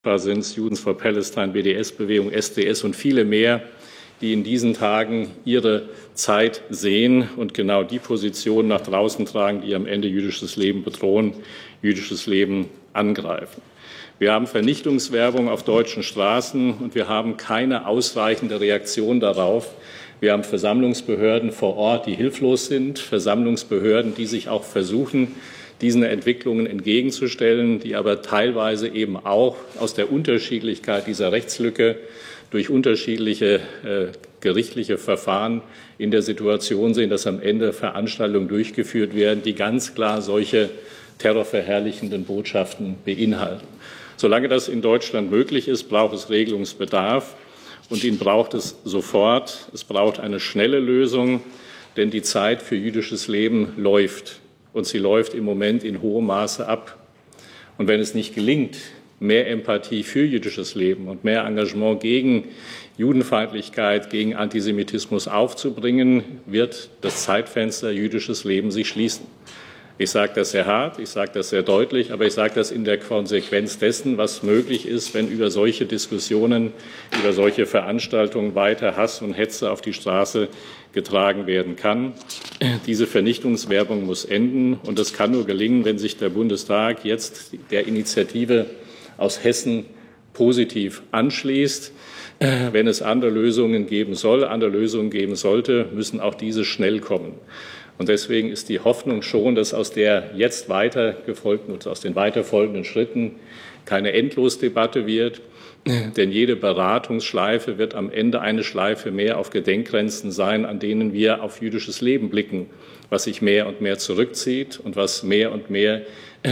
sind, Students for Palestine, BDS-Bewegung, SDS und viele mehr, die in diesen Tagen ihre Zeit sehen und genau die Positionen nach draußen tragen, die am Ende jüdisches Leben bedrohen, jüdisches Leben angreifen. Wir haben Vernichtungswerbung auf deutschen Straßen und wir haben keine ausreichende Reaktion darauf. Wir haben Versammlungsbehörden vor Ort, die hilflos sind, Versammlungsbehörden, die sich auch versuchen, diesen Entwicklungen entgegenzustellen, die aber teilweise eben auch aus der Unterschiedlichkeit dieser Rechtslücke durch unterschiedliche gerichtliche Verfahren in der Situation sind, dass am Ende Veranstaltungen durchgeführt werden, die ganz klar solche terrorverherrlichenden Botschaften beinhalten. Solange das in Deutschland möglich ist, braucht es Regelungsbedarf und ihn braucht es sofort. Es braucht eine schnelle Lösung, denn die Zeit für jüdisches Leben läuft. Und sie läuft im Moment in hohem Maße ab. Und wenn es nicht gelingt, mehr Empathie für jüdisches Leben und mehr Engagement gegen Judenfeindlichkeit, gegen Antisemitismus aufzubringen, wird das Zeitfenster jüdisches Leben sich schließen. Ich sage das sehr hart, ich sage das sehr deutlich, aber ich sage das in der Konsequenz dessen, was möglich ist, wenn über solche Diskussionen, über solche Veranstaltungen weiter Hass und Hetze auf die Straße getragen werden kann. Diese Vernichtungswerbung muss enden und das kann nur gelingen, wenn sich der Bundestag jetzt der Initiative aus Hessen positiv anschließt. Wenn es andere Lösungen geben soll, andere Lösungen geben sollte, müssen auch diese schnell kommen. Und deswegen ist die Hoffnung schon, dass aus der jetzt weitergefolgten und aus den weiterfolgenden Schritten keine Endlosdebatte wird. Denn jede Beratungsschleife wird am Ende eine Schleife mehr auf Gedenkgrenzen sein, an denen wir auf jüdisches Leben blicken, was sich mehr und mehr zurückzieht und was mehr und mehr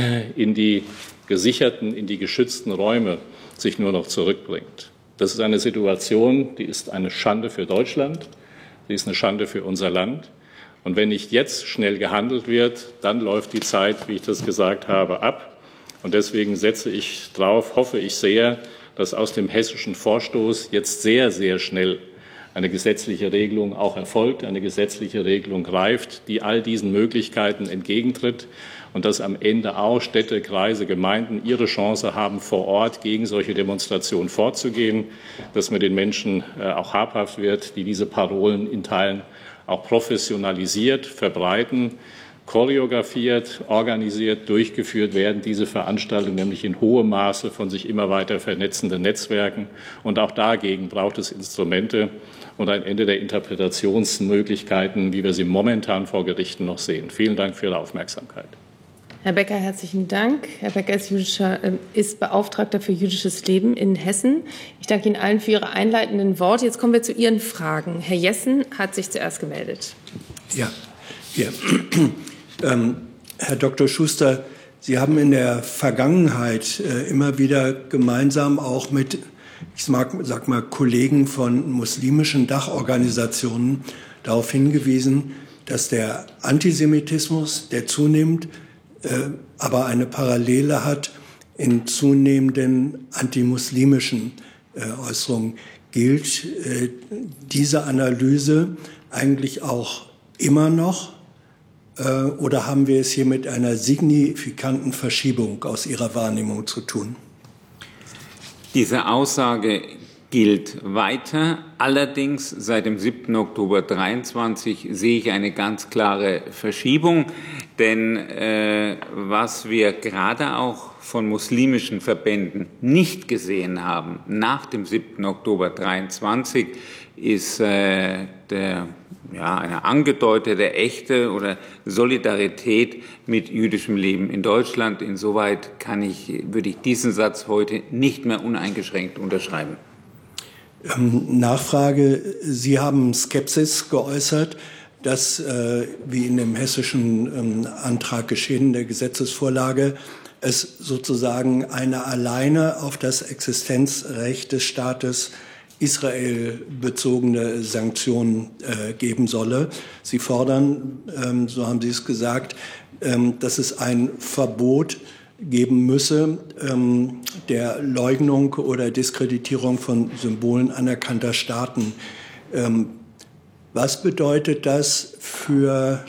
in die gesicherten, in die geschützten Räume sich nur noch zurückbringt. Das ist eine Situation, die ist eine Schande für Deutschland, die ist eine Schande für unser Land. Und wenn nicht jetzt schnell gehandelt wird, dann läuft die Zeit, wie ich das gesagt habe, ab. Und deswegen setze ich drauf, hoffe ich sehr, dass aus dem hessischen Vorstoß jetzt sehr, sehr schnell eine gesetzliche Regelung auch erfolgt, eine gesetzliche Regelung greift, die all diesen Möglichkeiten entgegentritt und dass am Ende auch Städte, Kreise, Gemeinden ihre Chance haben, vor Ort gegen solche Demonstrationen vorzugehen, dass man den Menschen auch habhaft wird, die diese Parolen in Teilen auch professionalisiert verbreiten, choreografiert, organisiert, durchgeführt werden diese Veranstaltungen nämlich in hohem Maße von sich immer weiter vernetzenden Netzwerken. Und auch dagegen braucht es Instrumente und ein Ende der Interpretationsmöglichkeiten, wie wir sie momentan vor Gerichten noch sehen. Vielen Dank für Ihre Aufmerksamkeit. Herr Becker, herzlichen Dank. Herr Becker ist Beauftragter für jüdisches Leben in Hessen. Ich danke Ihnen allen für Ihre einleitenden Worte. Jetzt kommen wir zu Ihren Fragen. Herr Jessen hat sich zuerst gemeldet. Ja. Herr Dr. Schuster, Sie haben in der Vergangenheit immer wieder gemeinsam auch mit, sag mal, Kollegen von muslimischen Dachorganisationen darauf hingewiesen, dass der Antisemitismus, der zunimmt, aber eine Parallele hat in zunehmenden antimuslimischen Äußerungen. Gilt diese Analyse eigentlich auch immer noch? Oder haben wir es hier mit einer signifikanten Verschiebung aus Ihrer Wahrnehmung zu tun? Diese Aussage gilt weiter. Allerdings seit dem 7. Oktober 23 sehe ich eine ganz klare Verschiebung. Denn was wir gerade auch von muslimischen Verbänden nicht gesehen haben nach dem 7. Oktober 23 ist eine angedeutete echte oder Solidarität mit jüdischem Leben in Deutschland. Insoweit würde ich diesen Satz heute nicht mehr uneingeschränkt unterschreiben. Nachfrage. Sie haben Skepsis geäußert, dass, wie in dem hessischen Antrag geschehen, in der Gesetzesvorlage, es sozusagen eine alleine auf das Existenzrecht des Staates Israel bezogene Sanktionen geben solle. Sie fordern, so haben Sie es gesagt, dass es ein Verbot geben müsse der Leugnung oder Diskreditierung von Symbolen anerkannter Staaten. Was bedeutet das für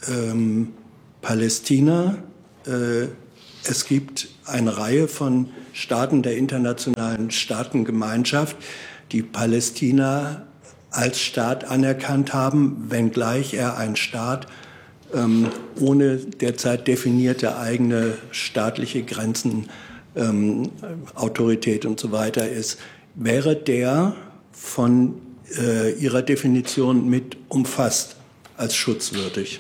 Palästina? Es gibt eine Reihe von Staaten der internationalen Staatengemeinschaft, die Palästina als Staat anerkannt haben, wenngleich er ein Staat ohne derzeit definierte eigene staatliche Grenzen, Autorität und so weiter ist. Wäre der von Ihrer Definition mit umfasst als schutzwürdig?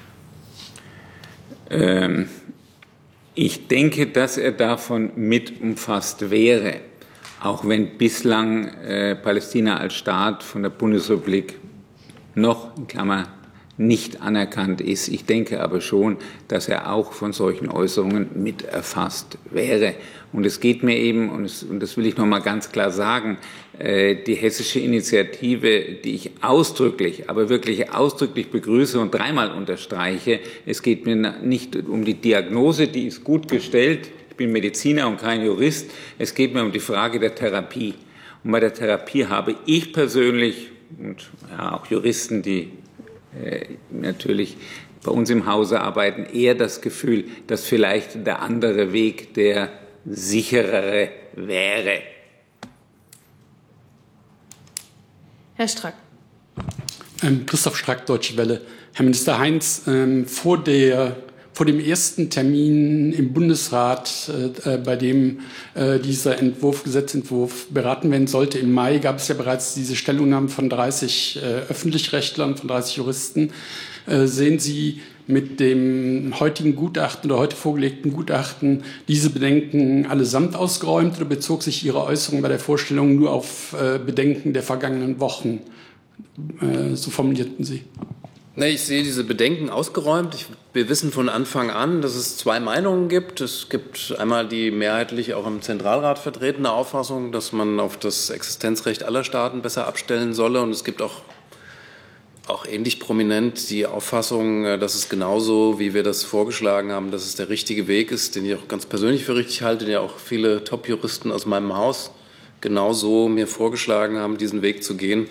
Ich denke, dass er davon mit umfasst wäre, auch wenn bislang Palästina als Staat von der Bundesrepublik noch, in Klammer, nicht anerkannt ist. Ich denke aber schon, dass er auch von solchen Äußerungen mit erfasst wäre. Und es geht mir eben, und das will ich noch mal ganz klar sagen, die hessische Initiative, die ich ausdrücklich, aber wirklich ausdrücklich begrüße und dreimal unterstreiche, es geht mir nicht um die Diagnose, die ist gut gestellt, ich bin Mediziner und kein Jurist, es geht mir um die Frage der Therapie. Und bei der Therapie habe ich persönlich und ja, auch Juristen, die natürlich bei uns im Hause arbeiten, eher das Gefühl, dass vielleicht der andere Weg der sicherere wäre. Herr Strack. Christoph Strack, Deutsche Welle. Herr Minister Heinz, vor dem ersten Termin im Bundesrat, bei dem dieser Gesetzentwurf beraten werden sollte, im Mai, gab es ja bereits diese Stellungnahme von 30 Öffentlichrechtlern, von 30 Juristen. Sehen Sie mit dem heutigen Gutachten oder heute vorgelegten Gutachten diese Bedenken allesamt ausgeräumt oder bezog sich Ihre Äußerung bei der Vorstellung nur auf Bedenken der vergangenen Wochen? So formulierten Sie. Ich sehe diese Bedenken ausgeräumt. Wir wissen von Anfang an, dass es zwei Meinungen gibt. Es gibt einmal die mehrheitlich auch im Zentralrat vertretene Auffassung, dass man auf das Existenzrecht aller Staaten besser abstellen solle. Und es gibt auch ähnlich prominent die Auffassung, dass es genauso, wie wir das vorgeschlagen haben, dass es der richtige Weg ist, den ich auch ganz persönlich für richtig halte, den ja auch viele Top-Juristen aus meinem Haus genauso mir vorgeschlagen haben, diesen Weg zu gehen.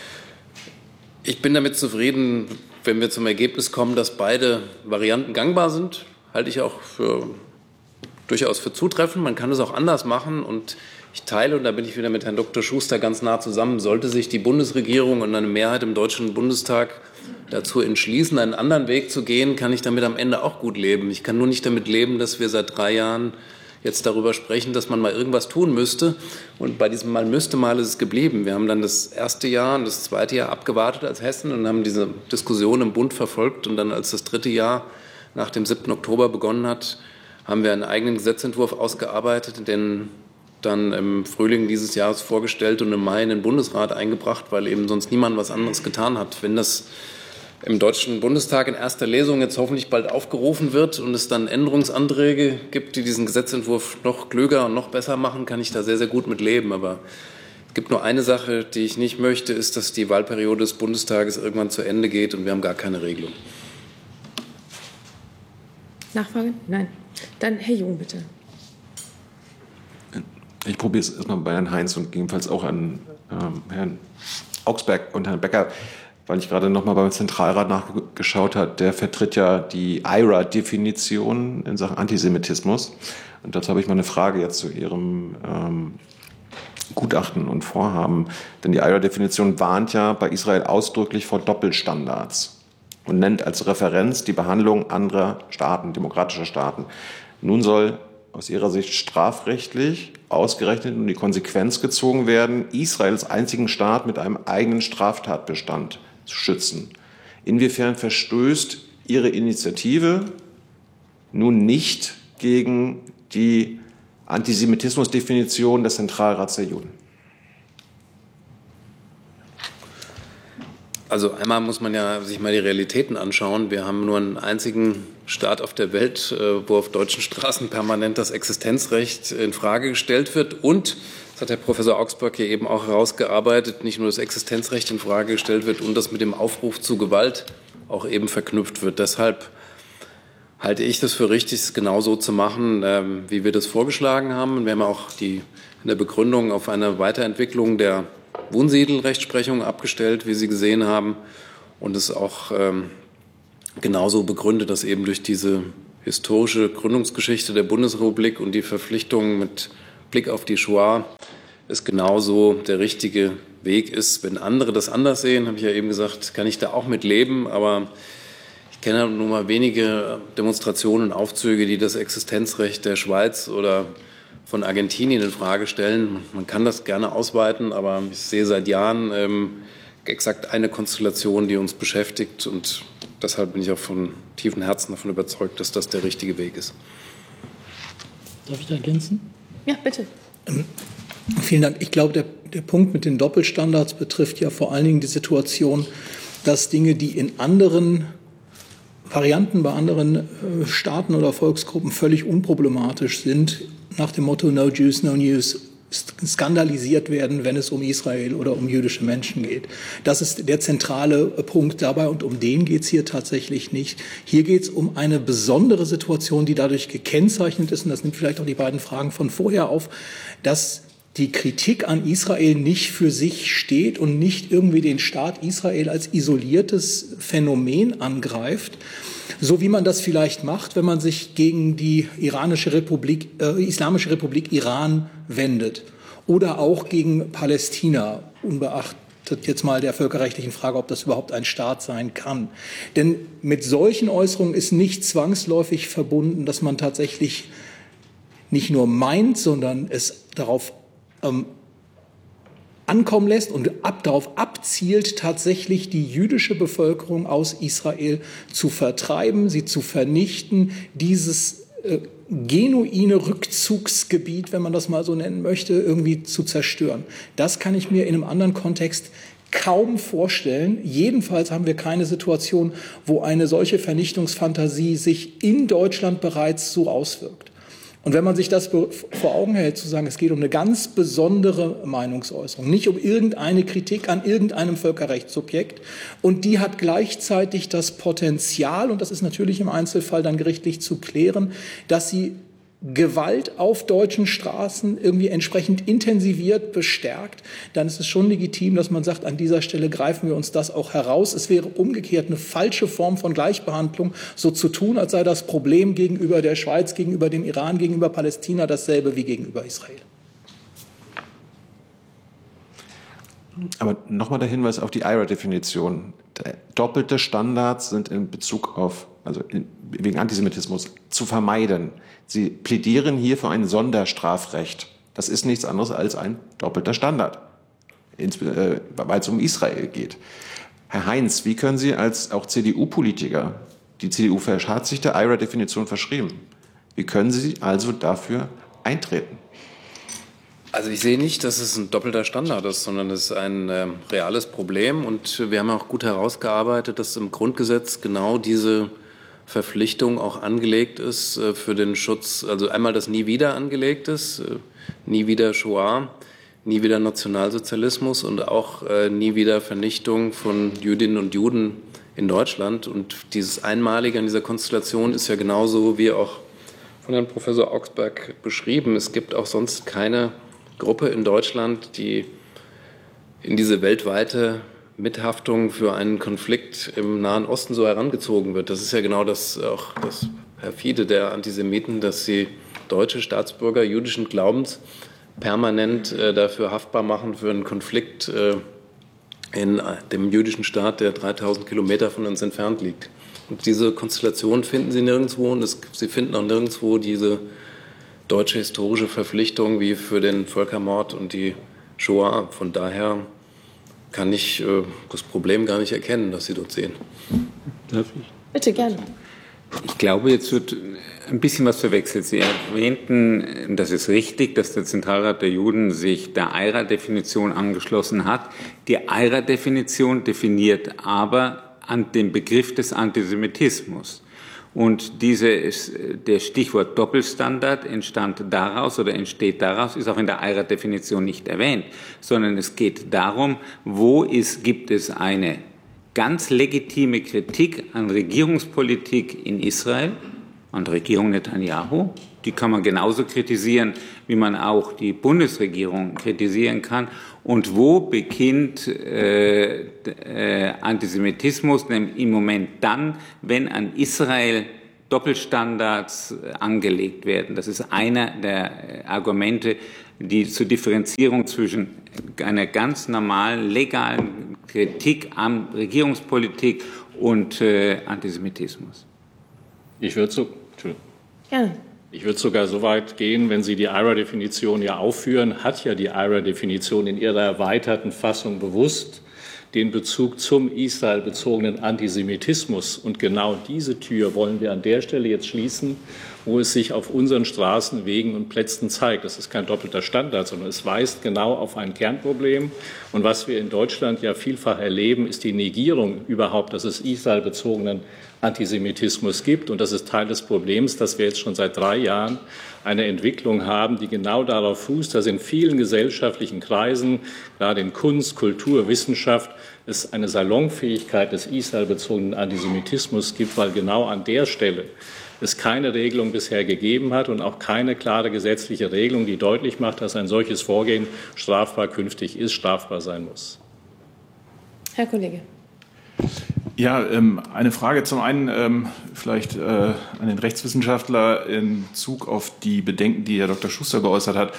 Ich bin damit zufrieden, wenn wir zum Ergebnis kommen, dass beide Varianten gangbar sind. Halte ich auch durchaus für zutreffend. Man kann es auch anders machen. Und ich teile, und da bin ich wieder mit Herrn Dr. Schuster ganz nah zusammen, sollte sich die Bundesregierung und eine Mehrheit im Deutschen Bundestag dazu entschließen, einen anderen Weg zu gehen, kann ich damit am Ende auch gut leben. Ich kann nur nicht damit leben, dass wir seit 3 Jahren jetzt darüber sprechen, dass man mal irgendwas tun müsste. Und bei diesem Mal ist es geblieben. Wir haben dann das erste Jahr und das zweite Jahr abgewartet als Hessen und haben diese Diskussion im Bund verfolgt. Und dann, als das dritte Jahr nach dem 7. Oktober begonnen hat, haben wir einen eigenen Gesetzentwurf ausgearbeitet, den dann im Frühling dieses Jahres vorgestellt und im Mai in den Bundesrat eingebracht, weil eben sonst niemand was anderes getan hat. Wenn das im Deutschen Bundestag in erster Lesung jetzt hoffentlich bald aufgerufen wird und es dann Änderungsanträge gibt, die diesen Gesetzentwurf noch klüger und noch besser machen, kann ich da sehr, sehr gut mit leben. Aber es gibt nur eine Sache, die ich nicht möchte, ist, dass die Wahlperiode des Bundestages irgendwann zu Ende geht und wir haben gar keine Regelung. Nachfrage? Nein. Dann Herr Jung, bitte. Ich probiere es erstmal bei Herrn Heinz und gegebenenfalls auch an Herrn Augsberg und Herrn Becker, weil ich gerade noch mal beim Zentralrat nachgeschaut habe. Der vertritt ja die IHRA-Definition in Sachen Antisemitismus. Und dazu habe ich mal eine Frage jetzt zu Ihrem Gutachten und Vorhaben. Denn die IHRA-Definition warnt ja bei Israel ausdrücklich vor Doppelstandards und nennt als Referenz die Behandlung anderer Staaten, demokratischer Staaten. Nun soll aus Ihrer Sicht strafrechtlich ausgerechnet und die Konsequenz gezogen werden, Israel als einzigen Staat mit einem eigenen Straftatbestand zu schützen. Inwiefern verstößt Ihre Initiative nun nicht gegen die Antisemitismusdefinition des Zentralrats der Juden? Also einmal muss man ja sich mal die Realitäten anschauen. Wir haben nur einen einzigen Staat auf der Welt, wo auf deutschen Straßen permanent das Existenzrecht in Frage gestellt wird. Und, das hat Herr Professor Augsburg hier eben auch herausgearbeitet, nicht nur das Existenzrecht in Frage gestellt wird und das mit dem Aufruf zu Gewalt auch eben verknüpft wird. Deshalb halte ich das für richtig, es genau so zu machen, wie wir das vorgeschlagen haben. Und wir haben auch in der Begründung auf eine Weiterentwicklung der Wunsiedel-Rechtsprechung abgestellt, wie Sie gesehen haben, und es auch genauso begründet, dass eben durch diese historische Gründungsgeschichte der Bundesrepublik und die Verpflichtungen mit Blick auf die Shoah es genauso der richtige Weg ist. Wenn andere das anders sehen, habe ich ja eben gesagt, kann ich da auch mit leben, aber ich kenne nur mal wenige Demonstrationen und Aufzüge, die das Existenzrecht der Schweiz oder von Argentinien in Frage stellen. Man kann das gerne ausweiten, aber ich sehe seit Jahren exakt eine Konstellation, die uns beschäftigt, und deshalb bin ich auch von tiefem Herzen davon überzeugt, dass das der richtige Weg ist. Darf ich da ergänzen? Ja, bitte. Vielen Dank. Ich glaube, der Punkt mit den Doppelstandards betrifft ja vor allen Dingen die Situation, dass Dinge, die in anderen Varianten bei anderen Staaten oder Volksgruppen völlig unproblematisch sind, nach dem Motto No Jews, no news, skandalisiert werden, wenn es um Israel oder um jüdische Menschen geht. Das ist der zentrale Punkt dabei, und um den geht es hier tatsächlich nicht. Hier geht es um eine besondere Situation, die dadurch gekennzeichnet ist, und das nimmt vielleicht auch die beiden Fragen von vorher auf, dass die Kritik an Israel nicht für sich steht und nicht irgendwie den Staat Israel als isoliertes Phänomen angreift, so wie man das vielleicht macht, wenn man sich gegen die Islamische Republik Iran wendet oder auch gegen Palästina, unbeachtet jetzt mal der völkerrechtlichen Frage, ob das überhaupt ein Staat sein kann. Denn mit solchen Äußerungen ist nicht zwangsläufig verbunden, dass man tatsächlich nicht nur meint, sondern es darauf ankommen lässt und darauf abzielt, tatsächlich die jüdische Bevölkerung aus Israel zu vertreiben, sie zu vernichten, dieses genuine Rückzugsgebiet, wenn man das mal so nennen möchte, irgendwie zu zerstören. Das kann ich mir in einem anderen Kontext kaum vorstellen. Jedenfalls haben wir keine Situation, wo eine solche Vernichtungsfantasie sich in Deutschland bereits so auswirkt. Und wenn man sich das vor Augen hält, zu sagen, es geht um eine ganz besondere Meinungsäußerung, nicht um irgendeine Kritik an irgendeinem Völkerrechtssubjekt, und die hat gleichzeitig das Potenzial, und das ist natürlich im Einzelfall dann gerichtlich zu klären, dass sie Gewalt auf deutschen Straßen irgendwie entsprechend intensiviert, bestärkt, dann ist es schon legitim, dass man sagt, an dieser Stelle greifen wir uns das auch heraus. Es wäre umgekehrt eine falsche Form von Gleichbehandlung, so zu tun, als sei das Problem gegenüber der Schweiz, gegenüber dem Iran, gegenüber Palästina dasselbe wie gegenüber Israel. Aber nochmal der Hinweis auf die IHRA-Definition. Doppelte Standards sind in Bezug auf, wegen Antisemitismus, zu vermeiden. Sie plädieren hier für ein Sonderstrafrecht. Das ist nichts anderes als ein doppelter Standard, weil es um Israel geht. Herr Heinz, wie können Sie als auch CDU-Politiker, die CDU hat sich der IHRA-Definition verschrieben, wie können Sie also dafür eintreten? Also ich sehe nicht, dass es ein doppelter Standard ist, sondern es ist ein reales Problem. Und wir haben auch gut herausgearbeitet, dass im Grundgesetz genau diese Verpflichtung auch angelegt ist für den Schutz, also einmal das Nie wieder angelegt ist, nie wieder Shoah, nie wieder Nationalsozialismus und auch nie wieder Vernichtung von Jüdinnen und Juden in Deutschland. Und dieses Einmalige an dieser Konstellation ist ja genauso wie auch von Herrn Professor Augsberg beschrieben. Es gibt auch sonst keine Gruppe in Deutschland, die in diese weltweite Mithaftung für einen Konflikt im Nahen Osten so herangezogen wird. Das ist ja genau das Perfide der Antisemiten, dass sie deutsche Staatsbürger jüdischen Glaubens permanent dafür haftbar machen für einen Konflikt in dem jüdischen Staat, der 3000 Kilometer von uns entfernt liegt. Und diese Konstellation finden Sie nirgendwo, und Sie finden auch nirgendwo diese deutsche historische Verpflichtung wie für den Völkermord und die Shoah. Von daher kann ich das Problem gar nicht erkennen, das Sie dort sehen. Darf ich? Bitte, gerne. Ich glaube, jetzt wird ein bisschen was verwechselt. Sie erwähnten, das ist richtig, dass der Zentralrat der Juden sich der IHRA-Definition angeschlossen hat. Die IHRA-Definition definiert aber an den Begriff des Antisemitismus. Und der Stichwort Doppelstandard entsteht daraus, ist auch in der IHRA-Definition nicht erwähnt, sondern es geht darum, gibt es eine ganz legitime Kritik an Regierungspolitik in Israel, an der Regierung Netanyahu. Die kann man genauso kritisieren, wie man auch die Bundesregierung kritisieren kann. Und wo beginnt Antisemitismus? Nämlich im Moment dann, wenn an Israel Doppelstandards angelegt werden. Das ist einer der Argumente, die zur Differenzierung zwischen einer ganz normalen, legalen Kritik an Regierungspolitik und Antisemitismus. Ich würde sogar so weit gehen, wenn Sie die IHRA-Definition ja aufführen, hat ja die IHRA-Definition in ihrer erweiterten Fassung bewusst den Bezug zum israelbezogenen Antisemitismus. Und genau diese Tür wollen wir an der Stelle jetzt schließen, wo es sich auf unseren Straßen, Wegen und Plätzen zeigt. Das ist kein doppelter Standard, sondern es weist genau auf ein Kernproblem. Und was wir in Deutschland ja vielfach erleben, ist die Negierung überhaupt, dass es israelbezogenen Antisemitismus gibt. Und das ist Teil des Problems, dass wir jetzt schon seit 3 Jahren eine Entwicklung haben, die genau darauf fußt, dass in vielen gesellschaftlichen Kreisen, gerade in Kunst, Kultur, Wissenschaft, es eine Salonfähigkeit des israelbezogenen Antisemitismus gibt, weil genau an der Stelle es keine Regelung bisher gegeben hat und auch keine klare gesetzliche Regelung, die deutlich macht, dass ein solches Vorgehen strafbar künftig ist, strafbar sein muss. Herr Kollege. Ja, eine Frage zum einen vielleicht an den Rechtswissenschaftler in Bezug auf die Bedenken, die Herr Dr. Schuster geäußert hat.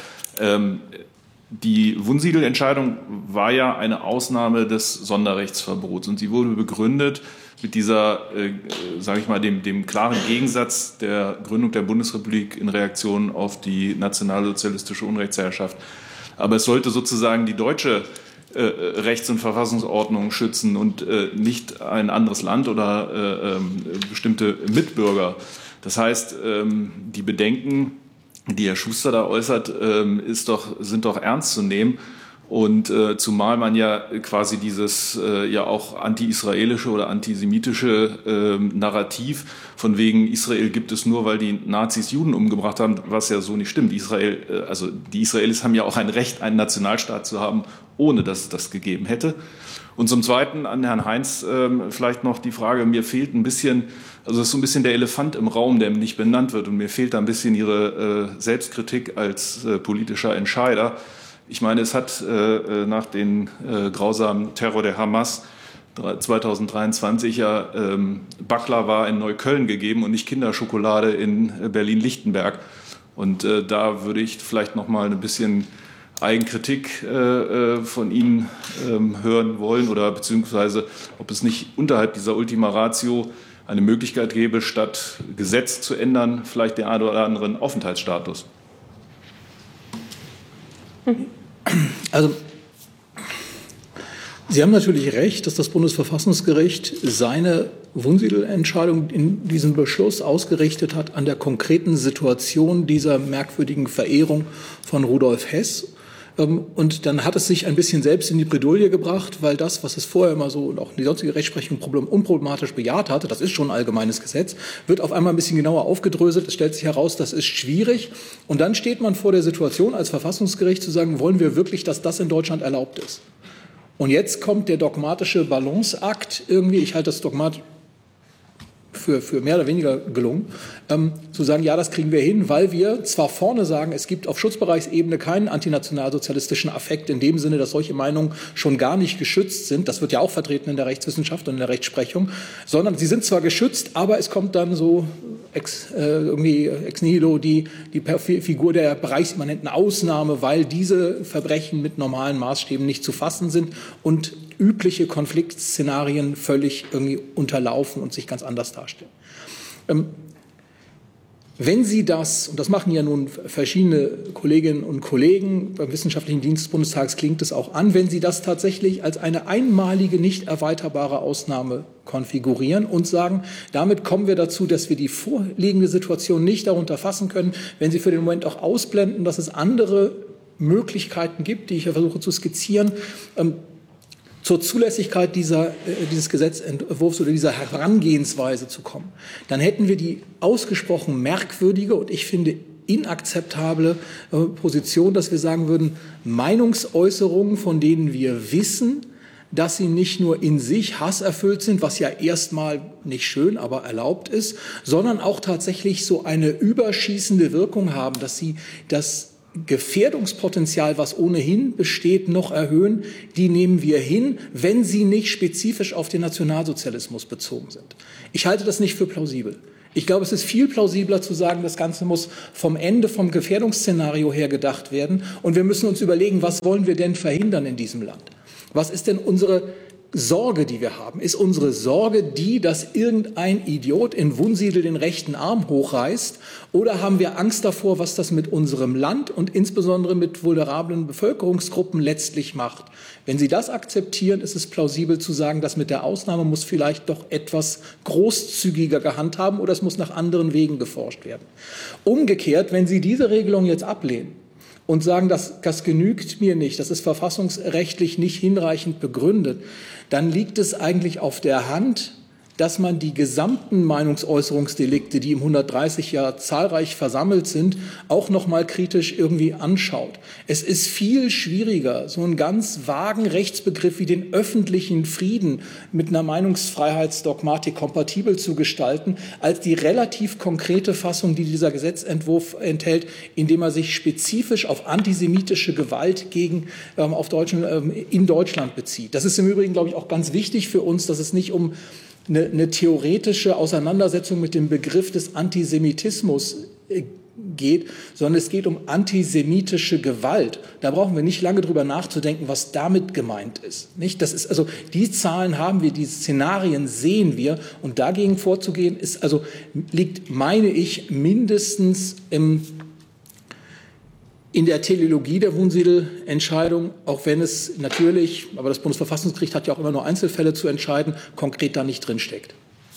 Die Wunsiedel-Entscheidung war ja eine Ausnahme des Sonderrechtsverbots und sie wurde begründet mit dieser, sage ich mal, dem klaren Gegensatz der Gründung der Bundesrepublik in Reaktion auf die nationalsozialistische Unrechtsherrschaft. Aber es sollte sozusagen die deutsche Rechts- und Verfassungsordnung schützen und nicht ein anderes Land oder bestimmte Mitbürger. Das heißt, die Bedenken, die Herr Schuster da äußert, sind doch ernst zu nehmen. Und zumal man ja quasi dieses ja auch anti-israelische oder antisemitische Narrativ von wegen Israel gibt es nur, weil die Nazis Juden umgebracht haben, was ja so nicht stimmt. Die Israelis haben ja auch ein Recht, einen Nationalstaat zu haben, ohne dass es das gegeben hätte. Und zum Zweiten an Herrn Heinz vielleicht noch die Frage, mir fehlt ein bisschen, also das ist so ein bisschen der Elefant im Raum, der nicht benannt wird und mir fehlt da ein bisschen Ihre Selbstkritik als politischer Entscheider. Ich meine, es hat nach dem grausamen Terror der Hamas 2023 ja Baklava in Neukölln gegeben und nicht Kinderschokolade in Berlin-Lichtenberg. Und da würde ich vielleicht noch mal ein bisschen Eigenkritik von Ihnen hören wollen oder beziehungsweise ob es nicht unterhalb dieser Ultima Ratio eine Möglichkeit gäbe, statt Gesetz zu ändern, vielleicht den einen oder anderen Aufenthaltsstatus. Also, Sie haben natürlich recht, dass das Bundesverfassungsgericht seine Wunsiedel-Entscheidung in diesem Beschluss ausgerichtet hat an der konkreten Situation dieser merkwürdigen Verehrung von Rudolf Hess. Und dann hat es sich ein bisschen selbst in die Bredouille gebracht, weil das, was es vorher immer so und auch die sonstige Rechtsprechung unproblematisch bejaht hatte, das ist schon ein allgemeines Gesetz, wird auf einmal ein bisschen genauer aufgedröselt. Es stellt sich heraus, das ist schwierig. Und dann steht man vor der Situation als Verfassungsgericht zu sagen, wollen wir wirklich, dass das in Deutschland erlaubt ist? Und jetzt kommt der dogmatische Balanceakt irgendwie, ich halte das Dogmat für mehr oder weniger gelungen, zu sagen, ja, das kriegen wir hin, weil wir zwar vorne sagen, es gibt auf Schutzbereichsebene keinen antinationalsozialistischen Affekt in dem Sinne, dass solche Meinungen schon gar nicht geschützt sind, das wird ja auch vertreten in der Rechtswissenschaft und in der Rechtsprechung, sondern sie sind zwar geschützt, aber es kommt dann so irgendwie ex nihilo die Figur der bereichsimmanenten Ausnahme, weil diese Verbrechen mit normalen Maßstäben nicht zu fassen sind und übliche Konfliktszenarien völlig irgendwie unterlaufen und sich ganz anders darstellen. Wenn Sie das, und das machen ja nun verschiedene Kolleginnen und Kollegen, beim Wissenschaftlichen Dienst des Bundestags klingt es auch an, wenn Sie das tatsächlich als eine einmalige, nicht erweiterbare Ausnahme konfigurieren und sagen, damit kommen wir dazu, dass wir die vorliegende Situation nicht darunter fassen können, wenn Sie für den Moment auch ausblenden, dass es andere Möglichkeiten gibt, die ich ja versuche zu skizzieren, zur Zulässigkeit dieses Gesetzentwurfs oder dieser Herangehensweise zu kommen, dann hätten wir die ausgesprochen merkwürdige und ich finde inakzeptable Position, dass wir sagen würden, Meinungsäußerungen, von denen wir wissen, dass sie nicht nur in sich hasserfüllt sind, was ja erstmal nicht schön, aber erlaubt ist, sondern auch tatsächlich so eine überschießende Wirkung haben, dass sie das Gefährdungspotenzial, was ohnehin besteht, noch erhöhen, die nehmen wir hin, wenn sie nicht spezifisch auf den Nationalsozialismus bezogen sind. Ich halte das nicht für plausibel. Ich glaube, es ist viel plausibler zu sagen, das Ganze muss vom Ende, vom Gefährdungsszenario her gedacht werden. Und wir müssen uns überlegen, was wollen wir denn verhindern in diesem Land? Was ist denn unsere Sorge, die wir haben? Ist unsere Sorge die, dass irgendein Idiot in Wunsiedel den rechten Arm hochreißt? Oder haben wir Angst davor, was das mit unserem Land und insbesondere mit vulnerablen Bevölkerungsgruppen letztlich macht? Wenn Sie das akzeptieren, ist es plausibel zu sagen, dass mit der Ausnahme muss vielleicht doch etwas großzügiger gehandhabt oder es muss nach anderen Wegen geforscht werden. Umgekehrt, wenn Sie diese Regelung jetzt ablehnen und sagen, das genügt mir nicht, das ist verfassungsrechtlich nicht hinreichend begründet, dann liegt es eigentlich auf der Hand, dass man die gesamten Meinungsäußerungsdelikte, die im 130 Jahr zahlreich versammelt sind, auch noch mal kritisch irgendwie anschaut. Es ist viel schwieriger, so einen ganz vagen Rechtsbegriff wie den öffentlichen Frieden mit einer Meinungsfreiheitsdogmatik kompatibel zu gestalten, als die relativ konkrete Fassung, die dieser Gesetzentwurf enthält, indem er sich spezifisch auf antisemitische Gewalt in Deutschland bezieht. Das ist im Übrigen, glaube ich, auch ganz wichtig für uns, dass es nicht um eine theoretische Auseinandersetzung mit dem Begriff des Antisemitismus geht, sondern es geht um antisemitische Gewalt. Da brauchen wir nicht lange drüber nachzudenken, was damit gemeint ist. Nicht? Das ist also, die Zahlen haben wir, die Szenarien sehen wir, und dagegen vorzugehen liegt, meine ich, mindestens in der Teleologie der Wunsiedel-Entscheidung, auch wenn es natürlich, aber das Bundesverfassungsgericht hat ja auch immer nur Einzelfälle zu entscheiden, konkret da nicht drinsteckt.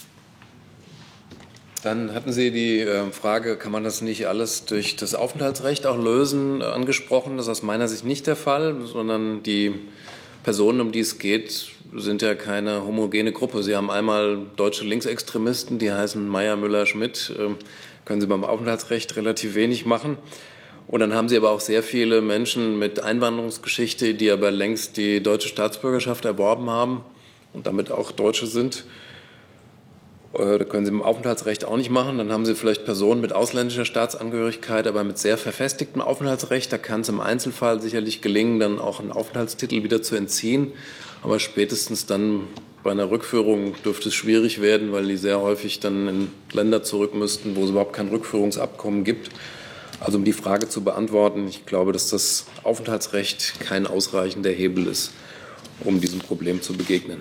Dann hatten Sie die Frage, kann man das nicht alles durch das Aufenthaltsrecht auch lösen, angesprochen. Das ist aus meiner Sicht nicht der Fall, sondern die Personen, um die es geht, sind ja keine homogene Gruppe. Sie haben einmal deutsche Linksextremisten, die heißen Meyer, Müller, Schmidt, können Sie beim Aufenthaltsrecht relativ wenig machen. Und dann haben Sie aber auch sehr viele Menschen mit Einwanderungsgeschichte, die aber längst die deutsche Staatsbürgerschaft erworben haben und damit auch Deutsche sind. Da können Sie im Aufenthaltsrecht auch nicht machen. Dann haben Sie vielleicht Personen mit ausländischer Staatsangehörigkeit, aber mit sehr verfestigtem Aufenthaltsrecht. Da kann es im Einzelfall sicherlich gelingen, dann auch einen Aufenthaltstitel wieder zu entziehen. Aber spätestens dann bei einer Rückführung dürfte es schwierig werden, weil die sehr häufig dann in Länder zurück müssten, wo es überhaupt kein Rückführungsabkommen gibt. Also um die Frage zu beantworten, ich glaube, dass das Aufenthaltsrecht kein ausreichender Hebel ist, um diesem Problem zu begegnen.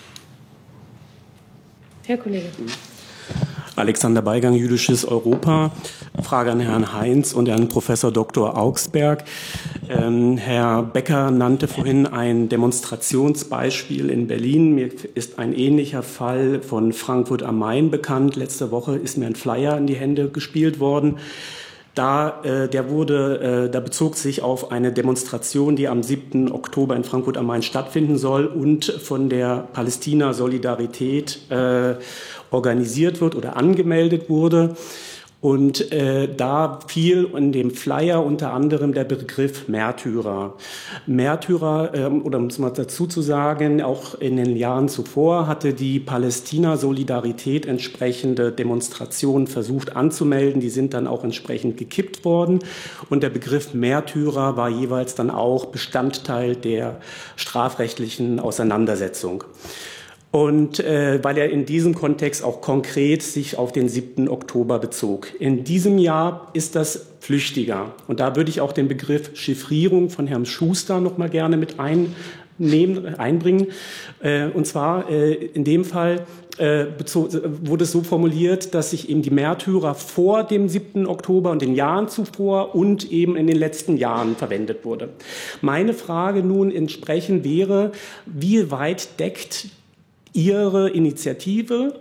Herr Kollege. Alexander Beigang, Jüdisches Europa. Frage an Herrn Heinz und Herrn Professor Dr. Augsberg. Herr Becker nannte vorhin ein Demonstrationsbeispiel in Berlin. Mir ist ein ähnlicher Fall von Frankfurt am Main bekannt. Letzte Woche ist mir ein Flyer in die Hände gespielt worden. Da bezog sich auf eine Demonstration, die am 7. Oktober in Frankfurt am Main stattfinden soll und von der Palästina-Solidarität organisiert wird oder angemeldet wurde. Und da fiel in dem Flyer unter anderem der Begriff Märtyrer. Märtyrer, oder um es mal dazu zu sagen, auch in den Jahren zuvor hatte die Palästina-Solidarität entsprechende Demonstrationen versucht anzumelden. Die sind dann auch entsprechend gekippt worden. Und der Begriff Märtyrer war jeweils dann auch Bestandteil der strafrechtlichen Auseinandersetzung. Und weil er in diesem Kontext auch konkret sich auf den 7. Oktober bezog. In diesem Jahr ist das flüchtiger. Und da würde ich auch den Begriff Chiffrierung von Herrn Schuster noch mal gerne mit einbringen. Und zwar in dem Fall wurde es so formuliert, dass sich eben die Märtyrer vor dem 7. Oktober und den Jahren zuvor und eben in den letzten Jahren verwendet wurde. Meine Frage nun entsprechend wäre, wie weit deckt Ihre Initiative,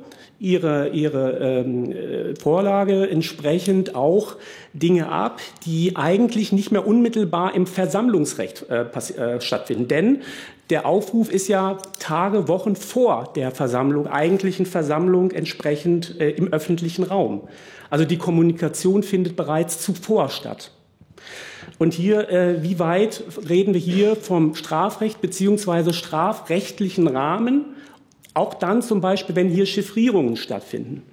Ihre Vorlage entsprechend auch Dinge ab, die eigentlich nicht mehr unmittelbar im Versammlungsrecht stattfinden. Denn der Aufruf ist ja Tage, Wochen vor der eigentlichen Versammlung entsprechend im öffentlichen Raum. Also die Kommunikation findet bereits zuvor statt. Und hier, wie weit reden wir hier vom Strafrecht bzw. strafrechtlichen Rahmen? Auch dann zum Beispiel, wenn hier Chiffrierungen stattfinden.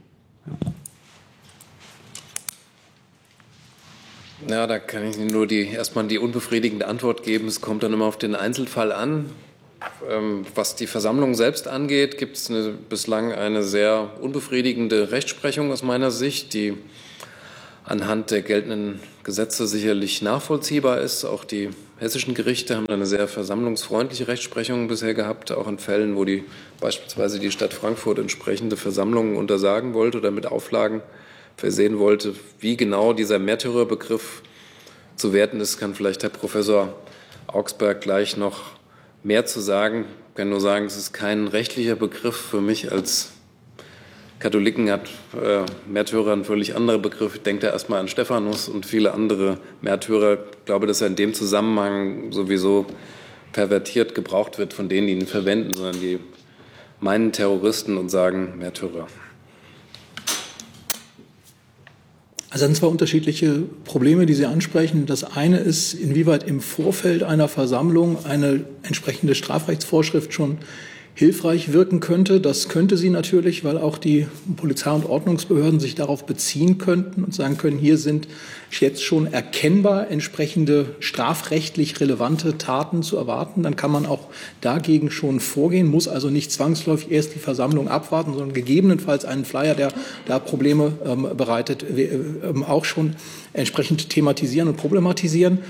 Ja, da kann ich Ihnen nur erstmal die unbefriedigende Antwort geben. Es kommt dann immer auf den Einzelfall an. Was die Versammlung selbst angeht, gibt es bislang eine sehr unbefriedigende Rechtsprechung aus meiner Sicht, die anhand der geltenden Gesetze sicherlich nachvollziehbar ist. Auch die hessischen Gerichte haben eine sehr versammlungsfreundliche Rechtsprechung bisher gehabt, auch in Fällen, wo beispielsweise die Stadt Frankfurt entsprechende Versammlungen untersagen wollte oder mit Auflagen versehen wollte. Wie genau dieser Märtyrerbegriff zu werten ist, kann vielleicht Herr Professor Augsberg gleich noch mehr zu sagen. Ich kann nur sagen, es ist kein rechtlicher Begriff. Für mich als Katholiken hat Märtyrer ein völlig anderer Begriff. Ich denke da erstmal an Stephanus und viele andere Märtyrer. Ich glaube, dass er in dem Zusammenhang sowieso pervertiert gebraucht wird von denen, die ihn verwenden, sondern die meinen Terroristen und sagen Märtyrer. Also das sind zwei unterschiedliche Probleme, die Sie ansprechen. Das eine ist, inwieweit im Vorfeld einer Versammlung eine entsprechende Strafrechtsvorschrift schon hilfreich wirken könnte. Das könnte sie natürlich, weil auch die Polizei- und Ordnungsbehörden sich darauf beziehen könnten und sagen können, hier sind jetzt schon erkennbar entsprechende strafrechtlich relevante Taten zu erwarten. Dann kann man auch dagegen schon vorgehen, muss also nicht zwangsläufig erst die Versammlung abwarten, sondern gegebenenfalls einen Flyer, der da Probleme bereitet, auch schon entsprechend thematisieren und problematisieren.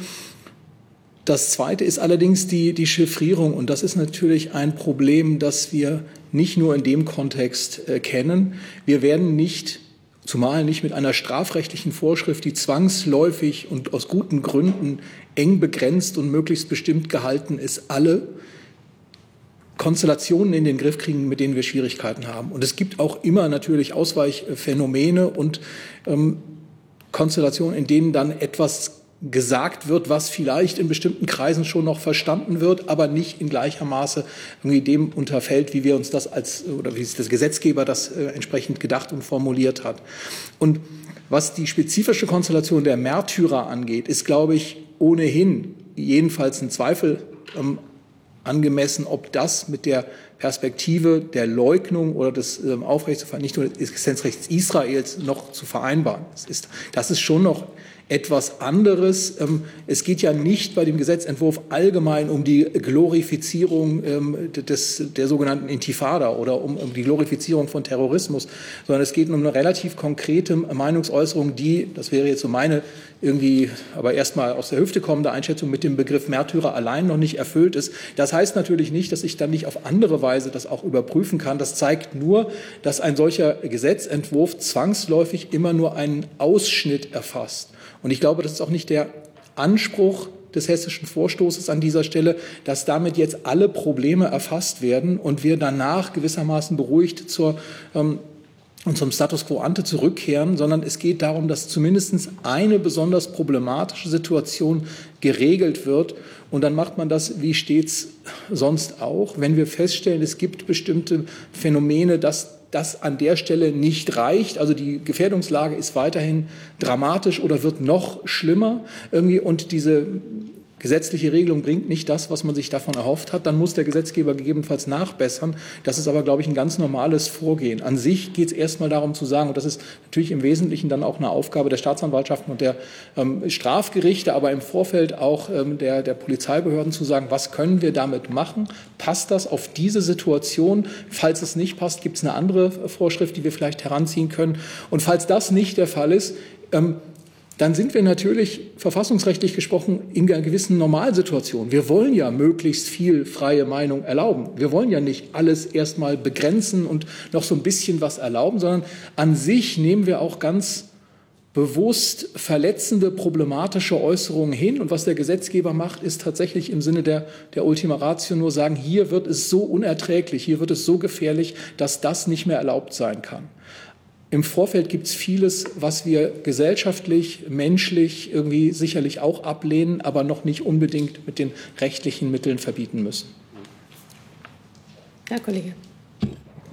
Das Zweite ist allerdings die Chiffrierung. Und das ist natürlich ein Problem, das wir nicht nur in dem Kontext kennen. Wir werden nicht, zumal nicht mit einer strafrechtlichen Vorschrift, die zwangsläufig und aus guten Gründen eng begrenzt und möglichst bestimmt gehalten ist, alle Konstellationen in den Griff kriegen, mit denen wir Schwierigkeiten haben. Und es gibt auch immer natürlich Ausweichphänomene und Konstellationen, in denen dann etwas gesagt wird, was vielleicht in bestimmten Kreisen schon noch verstanden wird, aber nicht in gleicher Maße irgendwie dem unterfällt, wie wir uns das oder wie sich das Gesetzgeber das entsprechend gedacht und formuliert hat. Und was die spezifische Konstellation der Märtyrer angeht, ist, glaube ich, ohnehin jedenfalls ein Zweifel angemessen, ob das mit der Perspektive der Leugnung oder des Aufrechtzuerhalten nicht nur des Existenzrechts Israels noch zu vereinbaren ist. Das ist schon noch etwas anderes. Es geht ja nicht bei dem Gesetzentwurf allgemein um die Glorifizierung der sogenannten Intifada oder um die Glorifizierung von Terrorismus, sondern es geht um eine relativ konkrete Meinungsäußerung, die, das wäre jetzt so meine irgendwie aber erstmal aus der Hüfte kommende Einschätzung, mit dem Begriff Märtyrer allein noch nicht erfüllt ist. Das heißt natürlich nicht, dass ich dann nicht auf andere Weise das auch überprüfen kann. Das zeigt nur, dass ein solcher Gesetzentwurf zwangsläufig immer nur einen Ausschnitt erfasst. Und ich glaube, das ist auch nicht der Anspruch des hessischen Vorstoßes an dieser Stelle, dass damit jetzt alle Probleme erfasst werden und wir danach gewissermaßen beruhigt zum Status quo ante zurückkehren, sondern es geht darum, dass zumindest eine besonders problematische Situation geregelt wird. Und dann macht man das wie stets sonst auch, wenn wir feststellen, es gibt bestimmte Phänomene, dass das an der Stelle nicht reicht. Also die Gefährdungslage ist weiterhin dramatisch oder wird noch schlimmer irgendwie und diese gesetzliche Regelung bringt nicht das, was man sich davon erhofft hat, dann muss der Gesetzgeber gegebenenfalls nachbessern. Das ist aber, glaube ich, ein ganz normales Vorgehen. An sich geht es erstmal darum zu sagen, und das ist natürlich im Wesentlichen dann auch eine Aufgabe der Staatsanwaltschaften und der Strafgerichte, aber im Vorfeld auch der Polizeibehörden zu sagen, was können wir damit machen? Passt das auf diese Situation? Falls es nicht passt, gibt es eine andere Vorschrift, die wir vielleicht heranziehen können. Und falls das nicht der Fall ist, dann sind wir natürlich verfassungsrechtlich gesprochen in einer gewissen Normalsituation. Wir wollen ja möglichst viel freie Meinung erlauben. Wir wollen ja nicht alles erstmal begrenzen und noch so ein bisschen was erlauben, sondern an sich nehmen wir auch ganz bewusst verletzende, problematische Äußerungen hin. Und was der Gesetzgeber macht, ist tatsächlich im Sinne der Ultima Ratio nur sagen, hier wird es so unerträglich, hier wird es so gefährlich, dass das nicht mehr erlaubt sein kann. Im Vorfeld gibt es vieles, was wir gesellschaftlich, menschlich irgendwie sicherlich auch ablehnen, aber noch nicht unbedingt mit den rechtlichen Mitteln verbieten müssen. Herr Kollege.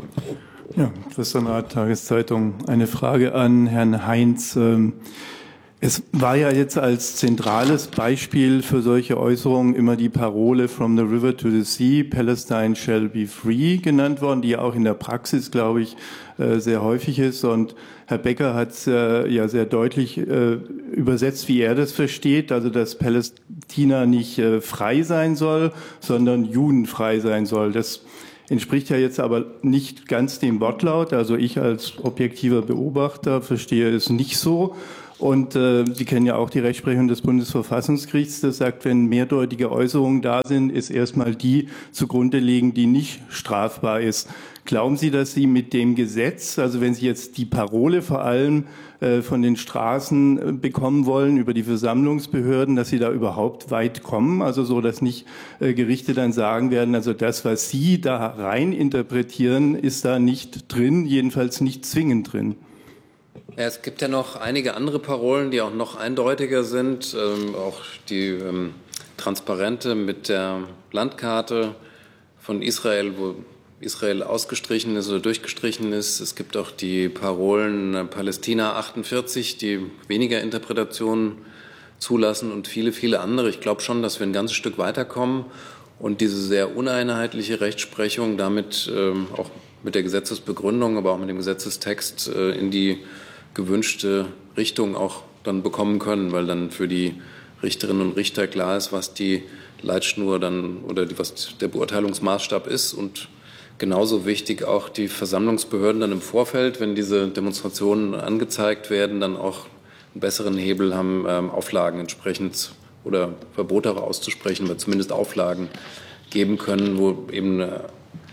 Ja, Christian Rath, Tageszeitung. Eine Frage an Herrn Heinz. Es war ja jetzt als zentrales Beispiel für solche Äußerungen immer die Parole "From the river to the sea, Palestine shall be free" genannt worden, die ja auch in der Praxis, glaube ich, sehr häufig ist. Und Herr Becker hat es ja sehr deutlich übersetzt, wie er das versteht, also dass Palästina nicht frei sein soll, sondern judenfrei sein soll. Das entspricht ja jetzt aber nicht ganz dem Wortlaut. Also ich als objektiver Beobachter verstehe es nicht so. Und Sie kennen ja auch die Rechtsprechung des Bundesverfassungsgerichts, das sagt, wenn mehrdeutige Äußerungen da sind, ist erstmal die zugrunde liegen, die nicht strafbar ist. Glauben Sie, dass Sie mit dem Gesetz, also wenn Sie jetzt die Parole vor allem von den Straßen bekommen wollen über die Versammlungsbehörden, dass Sie da überhaupt weit kommen? Also so, dass nicht Gerichte dann sagen werden, also das, was Sie da rein interpretieren, ist da nicht drin, jedenfalls nicht zwingend drin. Ja, es gibt ja noch einige andere Parolen, die auch noch eindeutiger sind. Auch die Transparente mit der Landkarte von Israel, wo Israel ausgestrichen ist oder durchgestrichen ist. Es gibt auch die Parolen Palästina 48, die weniger Interpretationen zulassen und viele, viele andere. Ich glaube schon, dass wir ein ganzes Stück weiterkommen und diese sehr uneinheitliche Rechtsprechung damit auch mit der Gesetzesbegründung, aber auch mit dem Gesetzestext in die gewünschte Richtung auch dann bekommen können, weil dann für die Richterinnen und Richter klar ist, was die Leitschnur dann oder was der Beurteilungsmaßstab ist. Und genauso wichtig auch die Versammlungsbehörden dann im Vorfeld, wenn diese Demonstrationen angezeigt werden, dann auch einen besseren Hebel haben, Auflagen entsprechend oder Verbote auch auszusprechen, oder zumindest Auflagen geben können, wo eben eine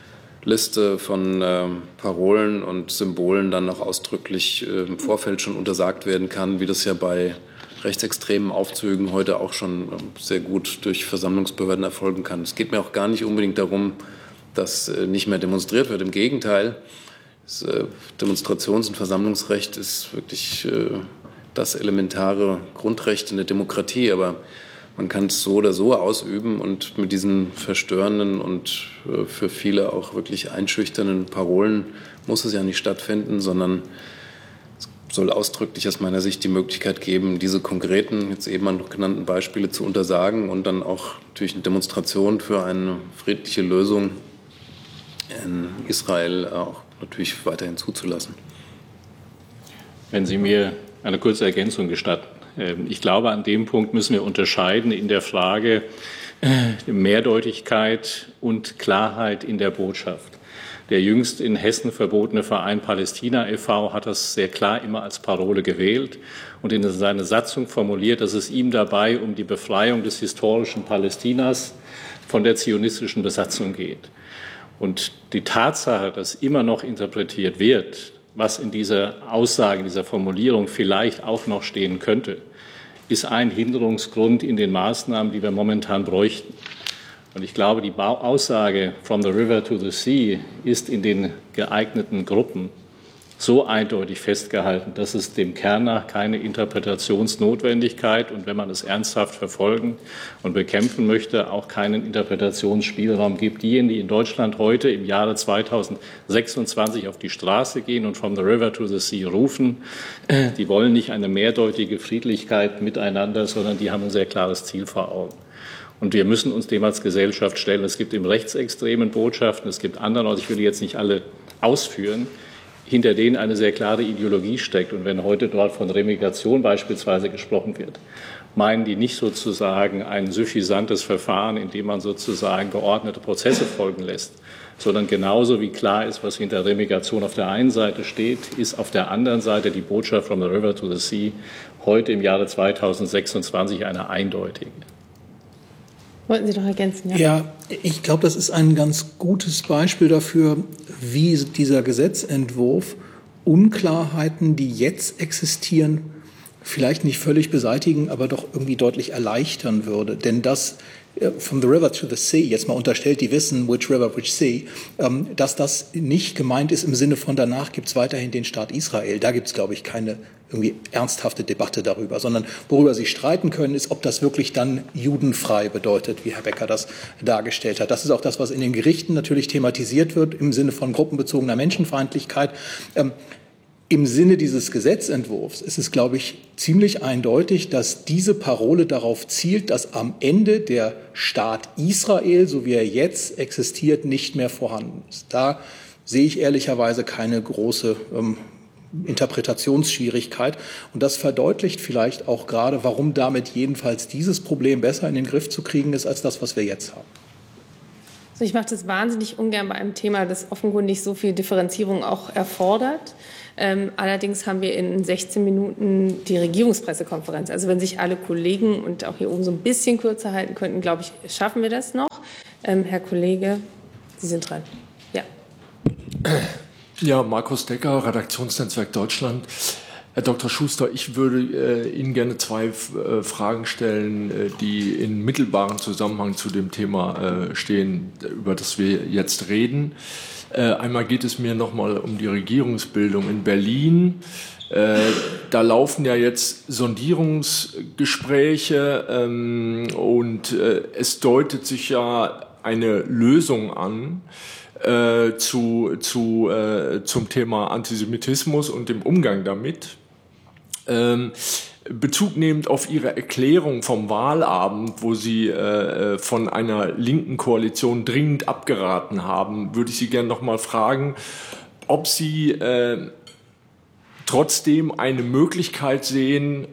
Liste von Parolen und Symbolen dann auch ausdrücklich im Vorfeld schon untersagt werden kann, wie das ja bei rechtsextremen Aufzügen heute auch schon sehr gut durch Versammlungsbehörden erfolgen kann. Es geht mir auch gar nicht unbedingt darum, dass nicht mehr demonstriert wird. Im Gegenteil, das Demonstrations- und Versammlungsrecht ist wirklich das elementare Grundrecht in der Demokratie, aber man kann es so oder so ausüben und mit diesen verstörenden und für viele auch wirklich einschüchternden Parolen muss es ja nicht stattfinden, sondern es soll ausdrücklich aus meiner Sicht die Möglichkeit geben, diese konkreten, jetzt eben noch genannten Beispiele zu untersagen und dann auch durch eine Demonstration für eine friedliche Lösung in Israel auch natürlich weiterhin zuzulassen. Wenn Sie mir eine kurze Ergänzung gestatten. Ich glaube, an dem Punkt müssen wir unterscheiden in der Frage Mehrdeutigkeit und Klarheit in der Botschaft. Der jüngst in Hessen verbotene Verein Palästina e.V. hat das sehr klar immer als Parole gewählt und in seiner Satzung formuliert, dass es ihm dabei um die Befreiung des historischen Palästinas von der zionistischen Besatzung geht. Und die Tatsache, dass immer noch interpretiert wird, was in dieser Aussage, in dieser Formulierung vielleicht auch noch stehen könnte, ist ein Hinderungsgrund in den Maßnahmen, die wir momentan bräuchten. Und ich glaube, die Aussage "from the river to the sea" ist in den geeigneten Gruppen so eindeutig festgehalten, dass es dem Kern nach keine Interpretationsnotwendigkeit und wenn man es ernsthaft verfolgen und bekämpfen möchte, auch keinen Interpretationsspielraum gibt. Diejenigen, die in Deutschland heute im Jahre 2026 auf die Straße gehen und "from the river to the sea" rufen, die wollen nicht eine mehrdeutige Friedlichkeit miteinander, sondern die haben ein sehr klares Ziel vor Augen. Und wir müssen uns dem als Gesellschaft stellen. Es gibt im rechtsextremen Botschaften, es gibt andere, ich will jetzt nicht alle ausführen, hinter denen eine sehr klare Ideologie steckt. Und wenn heute dort von Remigration beispielsweise gesprochen wird, meinen die nicht sozusagen ein suffisantes Verfahren, in dem man sozusagen geordnete Prozesse folgen lässt, sondern genauso wie klar ist, was hinter Remigration auf der einen Seite steht, ist auf der anderen Seite die Botschaft "from the river to the sea" heute im Jahre 2026 eine eindeutige. Wollten Sie noch ergänzen? Ja, ich glaube, das ist ein ganz gutes Beispiel dafür, wie dieser Gesetzentwurf Unklarheiten, die jetzt existieren, vielleicht nicht völlig beseitigen, aber doch irgendwie deutlich erleichtern würde. Denn das "from the river to the sea", jetzt mal unterstellt, die wissen, which river, which sea, dass das nicht gemeint ist im Sinne von danach gibt es weiterhin den Staat Israel. Da gibt es, glaube ich, keine irgendwie ernsthafte Debatte darüber, sondern worüber sie streiten können, ist, ob das wirklich dann judenfrei bedeutet, wie Herr Becker das dargestellt hat. Das ist auch das, was in den Gerichten natürlich thematisiert wird im Sinne von gruppenbezogener Menschenfeindlichkeit. Im Sinne dieses Gesetzentwurfs ist es, glaube ich, ziemlich eindeutig, dass diese Parole darauf zielt, dass am Ende der Staat Israel, so wie er jetzt existiert, nicht mehr vorhanden ist. Da sehe ich ehrlicherweise keine große Interpretationsschwierigkeit. Und das verdeutlicht vielleicht auch gerade, warum damit jedenfalls dieses Problem besser in den Griff zu kriegen ist, als das, was wir jetzt haben. Also ich mache das wahnsinnig ungern bei einem Thema, das offenkundig so viel Differenzierung auch erfordert. Allerdings haben wir in 16 Minuten die Regierungspressekonferenz. Also wenn sich alle Kollegen und auch hier oben so ein bisschen kürzer halten könnten, glaube ich, schaffen wir das noch. Herr Kollege, Sie sind dran. Ja. Ja, Markus Decker, Redaktionsnetzwerk Deutschland. Herr Dr. Schuster, ich würde Ihnen gerne zwei Fragen stellen, die in mittelbarem Zusammenhang zu dem Thema stehen, über das wir jetzt reden. Einmal geht es mir nochmal um die Regierungsbildung in Berlin. Da laufen ja jetzt Sondierungsgespräche und es deutet sich ja eine Lösung an zum Thema Antisemitismus und dem Umgang damit. Bezug nehmend auf Ihre Erklärung vom Wahlabend, wo Sie von einer linken Koalition dringend abgeraten haben, würde ich Sie gerne noch mal fragen, ob Sie trotzdem eine Möglichkeit sehen,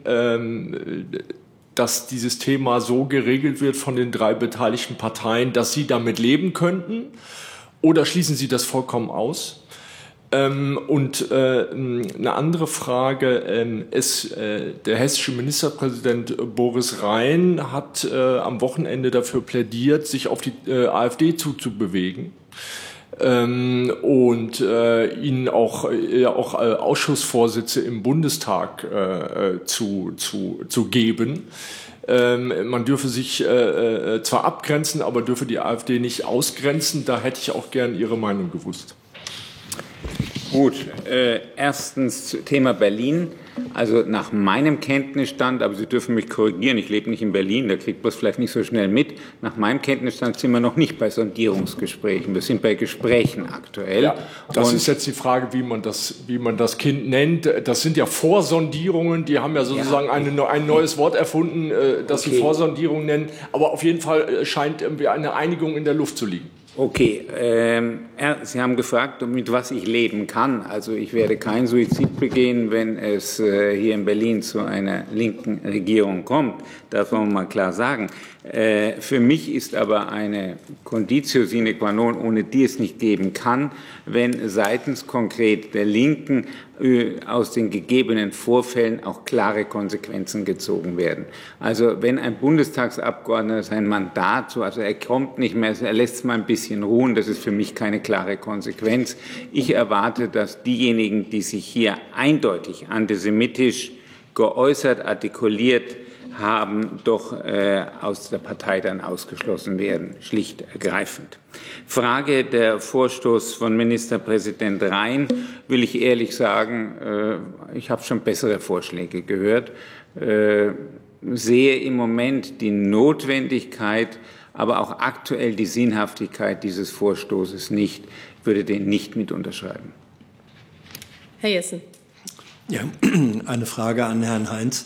dass dieses Thema so geregelt wird von den drei beteiligten Parteien, dass Sie damit leben könnten, oder schließen Sie das vollkommen aus? Und eine andere Frage, der hessische Ministerpräsident Boris Rhein hat am Wochenende dafür plädiert, sich auf die AfD zuzubewegen und ihnen auch Ausschussvorsitze im Bundestag zu geben. Man dürfe sich zwar abgrenzen, aber dürfe die AfD nicht ausgrenzen. Da hätte ich auch gern Ihre Meinung gewusst. Gut, erstens Thema Berlin. Also nach meinem Kenntnisstand, aber Sie dürfen mich korrigieren, ich lebe nicht in Berlin, da kriegt man es vielleicht nicht so schnell mit. Nach meinem Kenntnisstand sind wir noch nicht bei Sondierungsgesprächen, wir sind bei Gesprächen aktuell. Ja, das ist jetzt die Frage, wie man das Kind nennt. Das sind ja Vorsondierungen, die haben ja sozusagen ein neues Wort erfunden, das Sie Vorsondierung nennen. Aber auf jeden Fall scheint irgendwie eine Einigung in der Luft zu liegen. Okay, Sie haben gefragt, mit was ich leben kann. Also ich werde keinen Suizid begehen, wenn es hier in Berlin zu einer linken Regierung kommt. Das wollen wir mal klar sagen. Für mich ist aber eine Conditio sine qua non, ohne die es nicht geben kann, wenn seitens konkret der Linken aus den gegebenen Vorfällen auch klare Konsequenzen gezogen werden. Also wenn ein Bundestagsabgeordneter sein Mandat, also er kommt nicht mehr, er lässt es mal ein bisschen ruhen, das ist für mich keine klare Konsequenz. Ich erwarte, dass diejenigen, die sich hier eindeutig antisemitisch geäußert, artikuliert haben, doch aus der Partei dann ausgeschlossen werden, schlicht ergreifend. Frage der Vorstoß von Ministerpräsident Rhein, will ich ehrlich sagen, ich habe schon bessere Vorschläge gehört, sehe im Moment die Notwendigkeit, aber auch aktuell die Sinnhaftigkeit dieses Vorstoßes nicht, würde den nicht mit unterschreiben. Herr Jessen. Ja, eine Frage an Herrn Heinz.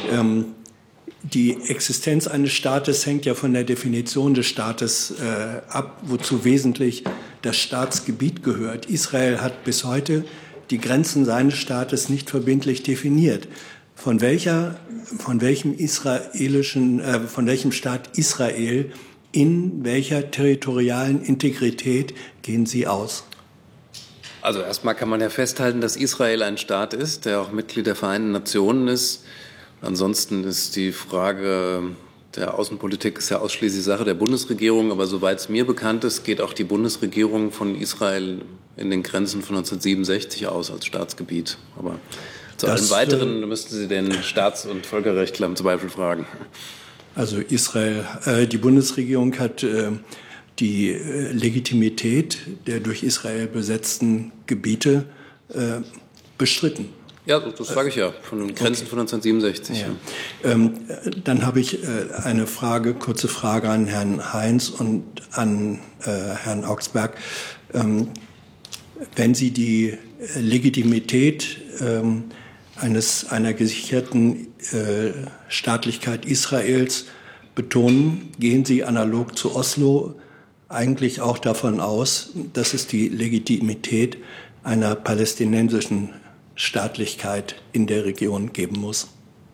Die Existenz eines Staates hängt ja von der Definition des Staates ab, wozu wesentlich das Staatsgebiet gehört. Israel hat bis heute die Grenzen seines Staates nicht verbindlich definiert. Von welchem Staat Israel in welcher territorialen Integrität gehen Sie aus? Also erstmal kann man ja festhalten, dass Israel ein Staat ist, der auch Mitglied der Vereinten Nationen ist. Ansonsten ist die Frage der Außenpolitik ist ja ausschließlich Sache der Bundesregierung. Aber soweit es mir bekannt ist, geht auch die Bundesregierung von Israel in den Grenzen von 1967 aus als Staatsgebiet. Aber zu allem Weiteren müssten Sie den Staats- und Völkerrechtler im Zweifel fragen. Also die Bundesregierung hat die Legitimität der durch Israel besetzten Gebiete bestritten. Ja, das sage ich ja, von den Grenzen von 1967. Ja. Dann habe ich eine kurze Frage an Herrn Heinz und an Herrn Augsberg. wenn Sie die Legitimität einer gesicherten Staatlichkeit Israels betonen, gehen Sie analog zu Oslo eigentlich auch davon aus, dass es die Legitimität einer palästinensischen Staatlichkeit in der Region geben muss?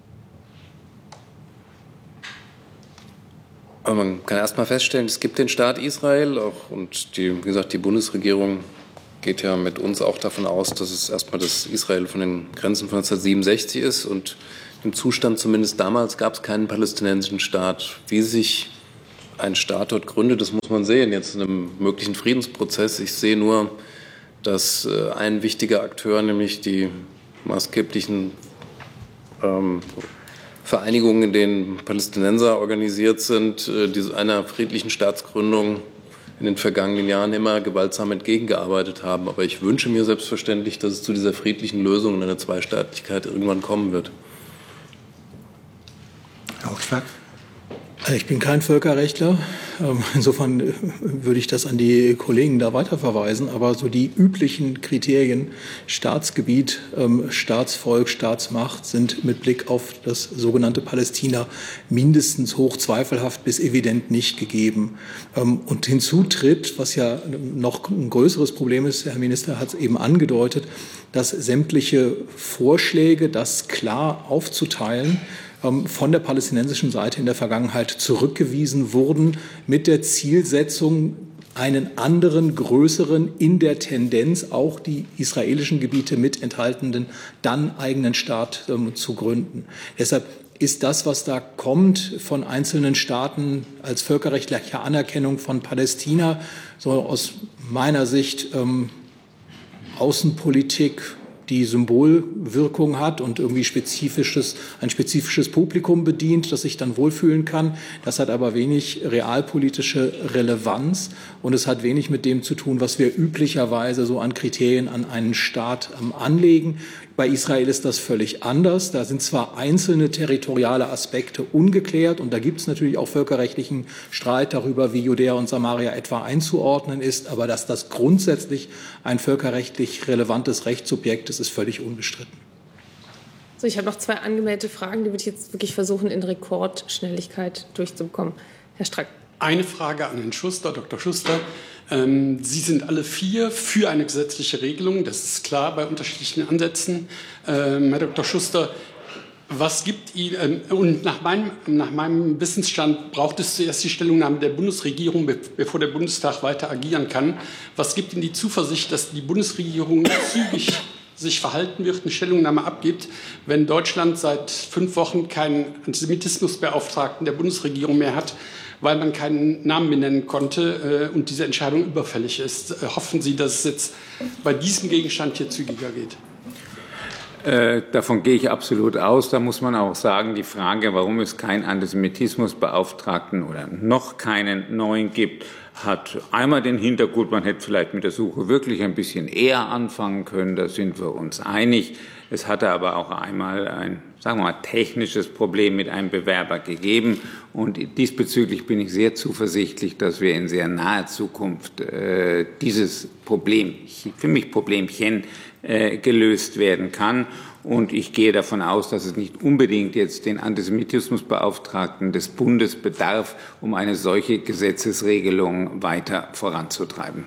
Aber man kann erst mal feststellen, es gibt den Staat Israel auch, und wie gesagt, die Bundesregierung geht ja mit uns auch davon aus, dass es erstmal das Israel von den Grenzen von 1967 ist, und im Zustand zumindest damals gab es keinen palästinensischen Staat. Wie sich ein Staat dort gründet, das muss man sehen, jetzt in einem möglichen Friedensprozess. Ich sehe nur, dass ein wichtiger Akteur, nämlich die maßgeblichen Vereinigungen, in denen Palästinenser organisiert sind, einer friedlichen Staatsgründung in den vergangenen Jahren immer gewaltsam entgegengearbeitet haben. Aber ich wünsche mir selbstverständlich, dass es zu dieser friedlichen Lösung und einer Zweistaatlichkeit irgendwann kommen wird. Herr Augsberg? Ich bin kein Völkerrechtler. Insofern würde ich das an die Kollegen da weiterverweisen. Aber so die üblichen Kriterien Staatsgebiet, Staatsvolk, Staatsmacht sind mit Blick auf das sogenannte Palästina mindestens hochzweifelhaft bis evident nicht gegeben. Und hinzu tritt, was ja noch ein größeres Problem ist, Herr Minister hat es eben angedeutet, dass sämtliche Vorschläge, das klar aufzuteilen, von der palästinensischen Seite in der Vergangenheit zurückgewiesen wurden mit der Zielsetzung, einen anderen, größeren, in der Tendenz auch die israelischen Gebiete mit enthaltenden, dann eigenen Staat zu gründen. Deshalb ist das, was da kommt von einzelnen Staaten als völkerrechtliche Anerkennung von Palästina, so aus meiner Sicht Außenpolitik, die Symbolwirkung hat und irgendwie ein spezifisches Publikum bedient, das sich dann wohlfühlen kann. Das hat aber wenig realpolitische Relevanz und es hat wenig mit dem zu tun, was wir üblicherweise so an Kriterien an einen Staat anlegen. Bei Israel ist das völlig anders. Da sind zwar einzelne territoriale Aspekte ungeklärt und da gibt es natürlich auch völkerrechtlichen Streit darüber, wie Judäa und Samaria etwa einzuordnen ist, aber dass das grundsätzlich ein völkerrechtlich relevantes Rechtssubjekt ist, ist völlig unbestritten. So, ich habe noch 2 angemeldete Fragen, die würde ich jetzt wirklich versuchen, in Rekordschnelligkeit durchzubekommen. Herr Strack. Eine Frage an Herrn Schuster, Dr. Schuster. Sie sind alle 4 für eine gesetzliche Regelung. Das ist klar bei unterschiedlichen Ansätzen. Herr Dr. Schuster, was gibt Ihnen, und nach meinem Wissensstand braucht es zuerst die Stellungnahme der Bundesregierung, bevor der Bundestag weiter agieren kann. Was gibt Ihnen die Zuversicht, dass die Bundesregierung zügig sich verhalten wird, eine Stellungnahme abgibt, wenn Deutschland seit 5 Wochen keinen Antisemitismusbeauftragten der Bundesregierung mehr hat, weil man keinen Namen benennen konnte und diese Entscheidung überfällig ist? Hoffen Sie, dass es jetzt bei diesem Gegenstand hier zügiger geht? Davon gehe ich absolut aus. Da muss man auch sagen, die Frage, warum es keinen Antisemitismusbeauftragten oder noch keinen neuen gibt, hat einmal den Hintergrund, man hätte vielleicht mit der Suche wirklich ein bisschen eher anfangen können, da sind wir uns einig. Es hatte aber auch einmal ein, sagen wir mal, technisches Problem mit einem Bewerber gegeben. Und diesbezüglich bin ich sehr zuversichtlich, dass wir in sehr naher Zukunft dieses Problem, für mich Problemchen, gelöst werden kann. Und ich gehe davon aus, dass es nicht unbedingt jetzt den Antisemitismusbeauftragten des Bundes bedarf, um eine solche Gesetzesregelung weiter voranzutreiben.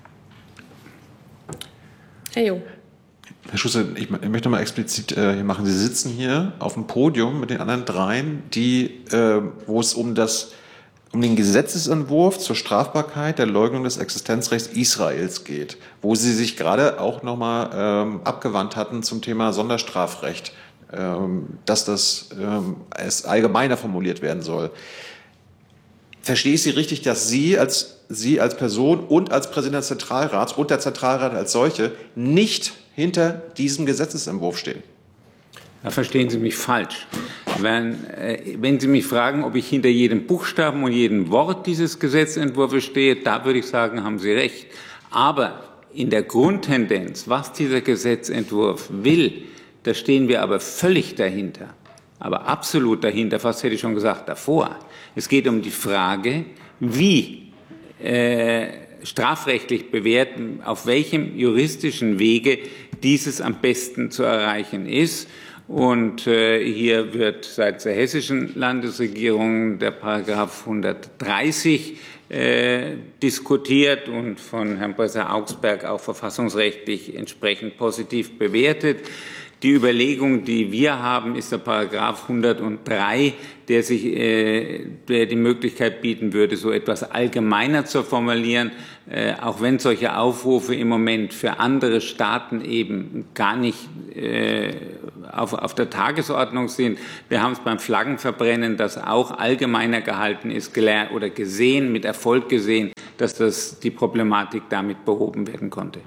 Herr Jung. Herr Schuster, ich möchte mal explizit hier machen. Sie sitzen hier auf dem Podium mit den anderen 3, wo es um den Gesetzesentwurf zur Strafbarkeit der Leugnung des Existenzrechts Israels geht, wo Sie sich gerade auch nochmal abgewandt hatten zum Thema Sonderstrafrecht, dass das es allgemeiner formuliert werden soll. Verstehe ich Sie richtig, dass Sie als Person und als Präsident des Zentralrats und der Zentralrat als solche nicht hinter diesem Gesetzesentwurf stehen? Da verstehen Sie mich falsch. Wenn Sie mich fragen, ob ich hinter jedem Buchstaben und jedem Wort dieses Gesetzentwurfs stehe, da würde ich sagen, haben Sie recht. Aber in der Grundtendenz, was dieser Gesetzentwurf will, da stehen wir aber völlig dahinter. Aber absolut dahinter, fast hätte ich schon gesagt, davor. Es geht um die Frage, wie strafrechtlich bewerten, auf welchem juristischen Wege dieses am besten zu erreichen ist. Und hier wird seitens der hessischen Landesregierung der Paragraph 130 diskutiert und von Herrn Professor Augsberg auch verfassungsrechtlich entsprechend positiv bewertet. Die Überlegung, die wir haben, ist der Paragraph 103, der die Möglichkeit bieten würde, so etwas allgemeiner zu formulieren, auch wenn solche Aufrufe im Moment für andere Staaten eben gar nicht auf der Tagesordnung sind. Wir haben es beim Flaggenverbrennen, das auch allgemeiner gehalten ist, gelernt oder gesehen, mit Erfolg gesehen, dass die Problematik damit behoben werden konnte.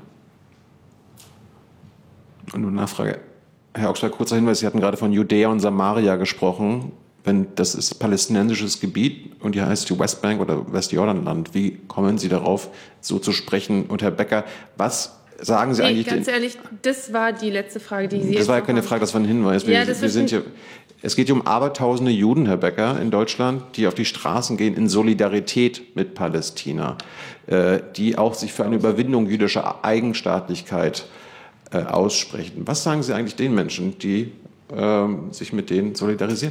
Und eine Nachfrage. Herr Augsberg, kurzer Hinweis, Sie hatten gerade von Judäa und Samaria gesprochen. Das ist palästinensisches Gebiet und hier heißt die Westbank oder Westjordanland. Wie kommen Sie darauf, so zu sprechen? Und Herr Becker, was sagen Sie eigentlich? Ganz ehrlich, das war die letzte Frage, die Sie Das war ja keine Frage, das war ein Hinweis. Es geht hier um abertausende Juden, Herr Becker, in Deutschland, die auf die Straßen gehen in Solidarität mit Palästina, die auch sich für eine Überwindung jüdischer Eigenstaatlichkeit aussprechen. Was sagen Sie eigentlich den Menschen, die sich mit denen solidarisieren?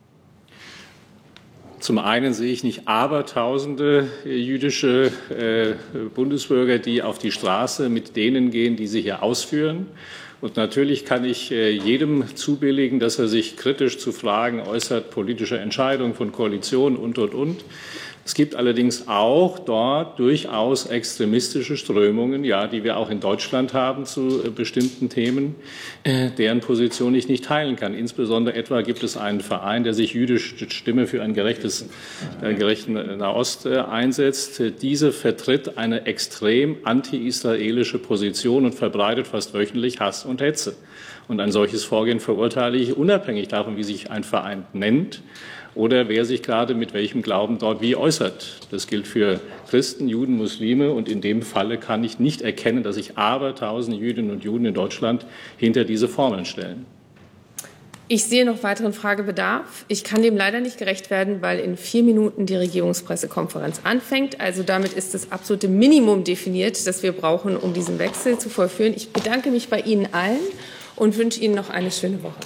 Zum einen sehe ich nicht abertausende jüdische Bundesbürger, die auf die Straße mit denen gehen, die sie hier ausführen. Und natürlich kann ich jedem zubilligen, dass er sich kritisch zu Fragen äußert, politischer Entscheidungen von Koalitionen und. Es gibt allerdings auch dort durchaus extremistische Strömungen, ja, die wir auch in Deutschland haben zu bestimmten Themen, deren Position ich nicht teilen kann. Insbesondere etwa gibt es einen Verein, der sich jüdische Stimme für einen gerechten Nahost einsetzt. Diese vertritt eine extrem anti-israelische Position und verbreitet fast wöchentlich Hass und Hetze. Und ein solches Vorgehen verurteile ich unabhängig davon, wie sich ein Verein nennt oder wer sich gerade mit welchem Glauben dort wie äußert. Das gilt für Christen, Juden, Muslime. Und in dem Falle kann ich nicht erkennen, dass sich abertausende Jüdinnen und Juden in Deutschland hinter diese Formeln stellen. Ich sehe noch weiteren Fragebedarf. Ich kann dem leider nicht gerecht werden, weil in 4 Minuten die Regierungspressekonferenz anfängt. Also damit ist das absolute Minimum definiert, das wir brauchen, um diesen Wechsel zu vollführen. Ich bedanke mich bei Ihnen allen und wünsche Ihnen noch eine schöne Woche.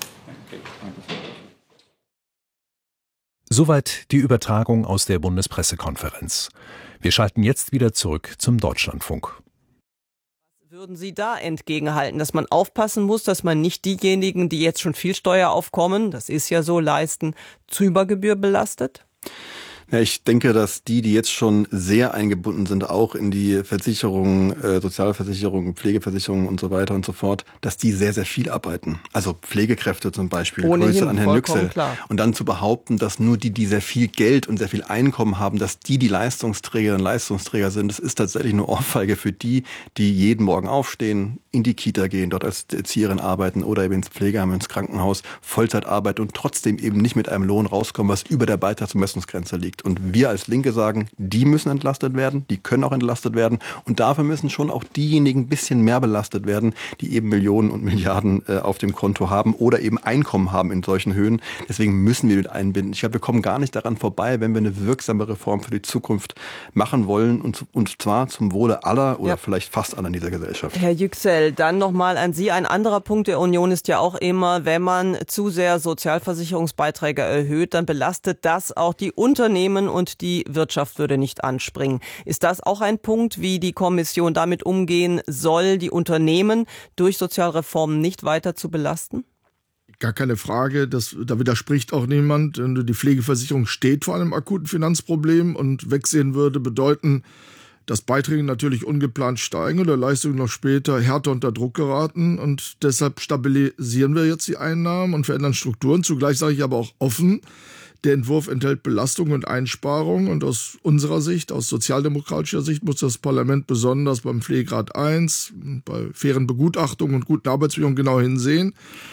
Soweit die Übertragung aus der Bundespressekonferenz. Wir schalten jetzt wieder zurück zum Deutschlandfunk. Was würden Sie da entgegenhalten, dass man aufpassen muss, dass man nicht diejenigen, die jetzt schon viel Steueraufkommen, das ist ja so, leisten, zu Übergebühr belastet? Ja, ich denke, dass die jetzt schon sehr eingebunden sind, auch in die Versicherungen, Sozialversicherungen, Pflegeversicherungen und so weiter und so fort, dass die sehr, sehr viel arbeiten. Also Pflegekräfte zum Beispiel, Grüße an Herrn Yüksel. Und dann zu behaupten, dass nur die, die sehr viel Geld und sehr viel Einkommen haben, dass die Leistungsträgerinnen und Leistungsträger sind, das ist tatsächlich eine Ohrfeige für die, die jeden Morgen aufstehen, in die Kita gehen, dort als Erzieherin arbeiten oder eben ins Pflegeheim, ins Krankenhaus, Vollzeit arbeiten und trotzdem eben nicht mit einem Lohn rauskommen, was über der Beitragsbemessungsgrenze liegt. Und wir als Linke sagen, die müssen entlastet werden, die können auch entlastet werden. Und dafür müssen schon auch diejenigen ein bisschen mehr belastet werden, die eben Millionen und Milliarden auf dem Konto haben oder eben Einkommen haben in solchen Höhen. Deswegen müssen wir mit einbinden. Ich glaube, wir kommen gar nicht daran vorbei, wenn wir eine wirksame Reform für die Zukunft machen wollen. Und zwar zum Wohle aller oder vielleicht fast aller in dieser Gesellschaft. Herr Yüksel, dann nochmal an Sie. Ein anderer Punkt der Union ist ja auch immer, wenn man zu sehr Sozialversicherungsbeiträge erhöht, dann belastet das auch die Unternehmen und die Wirtschaft würde nicht anspringen. Ist das auch ein Punkt, wie die Kommission damit umgehen soll, die Unternehmen durch Sozialreformen nicht weiter zu belasten? Gar keine Frage, da widerspricht auch niemand. Die Pflegeversicherung steht vor einem akuten Finanzproblem und wegsehen würde bedeuten, dass Beiträge natürlich ungeplant steigen oder Leistungen noch später härter unter Druck geraten. Und deshalb stabilisieren wir jetzt die Einnahmen und verändern Strukturen. Zugleich sage ich aber auch offen, der Entwurf enthält Belastungen und Einsparungen. Und aus unserer Sicht, aus sozialdemokratischer Sicht, muss das Parlament besonders beim Pflegegrad 1, bei fairen Begutachtungen und guten Arbeitsbedingungen genau hinsehen.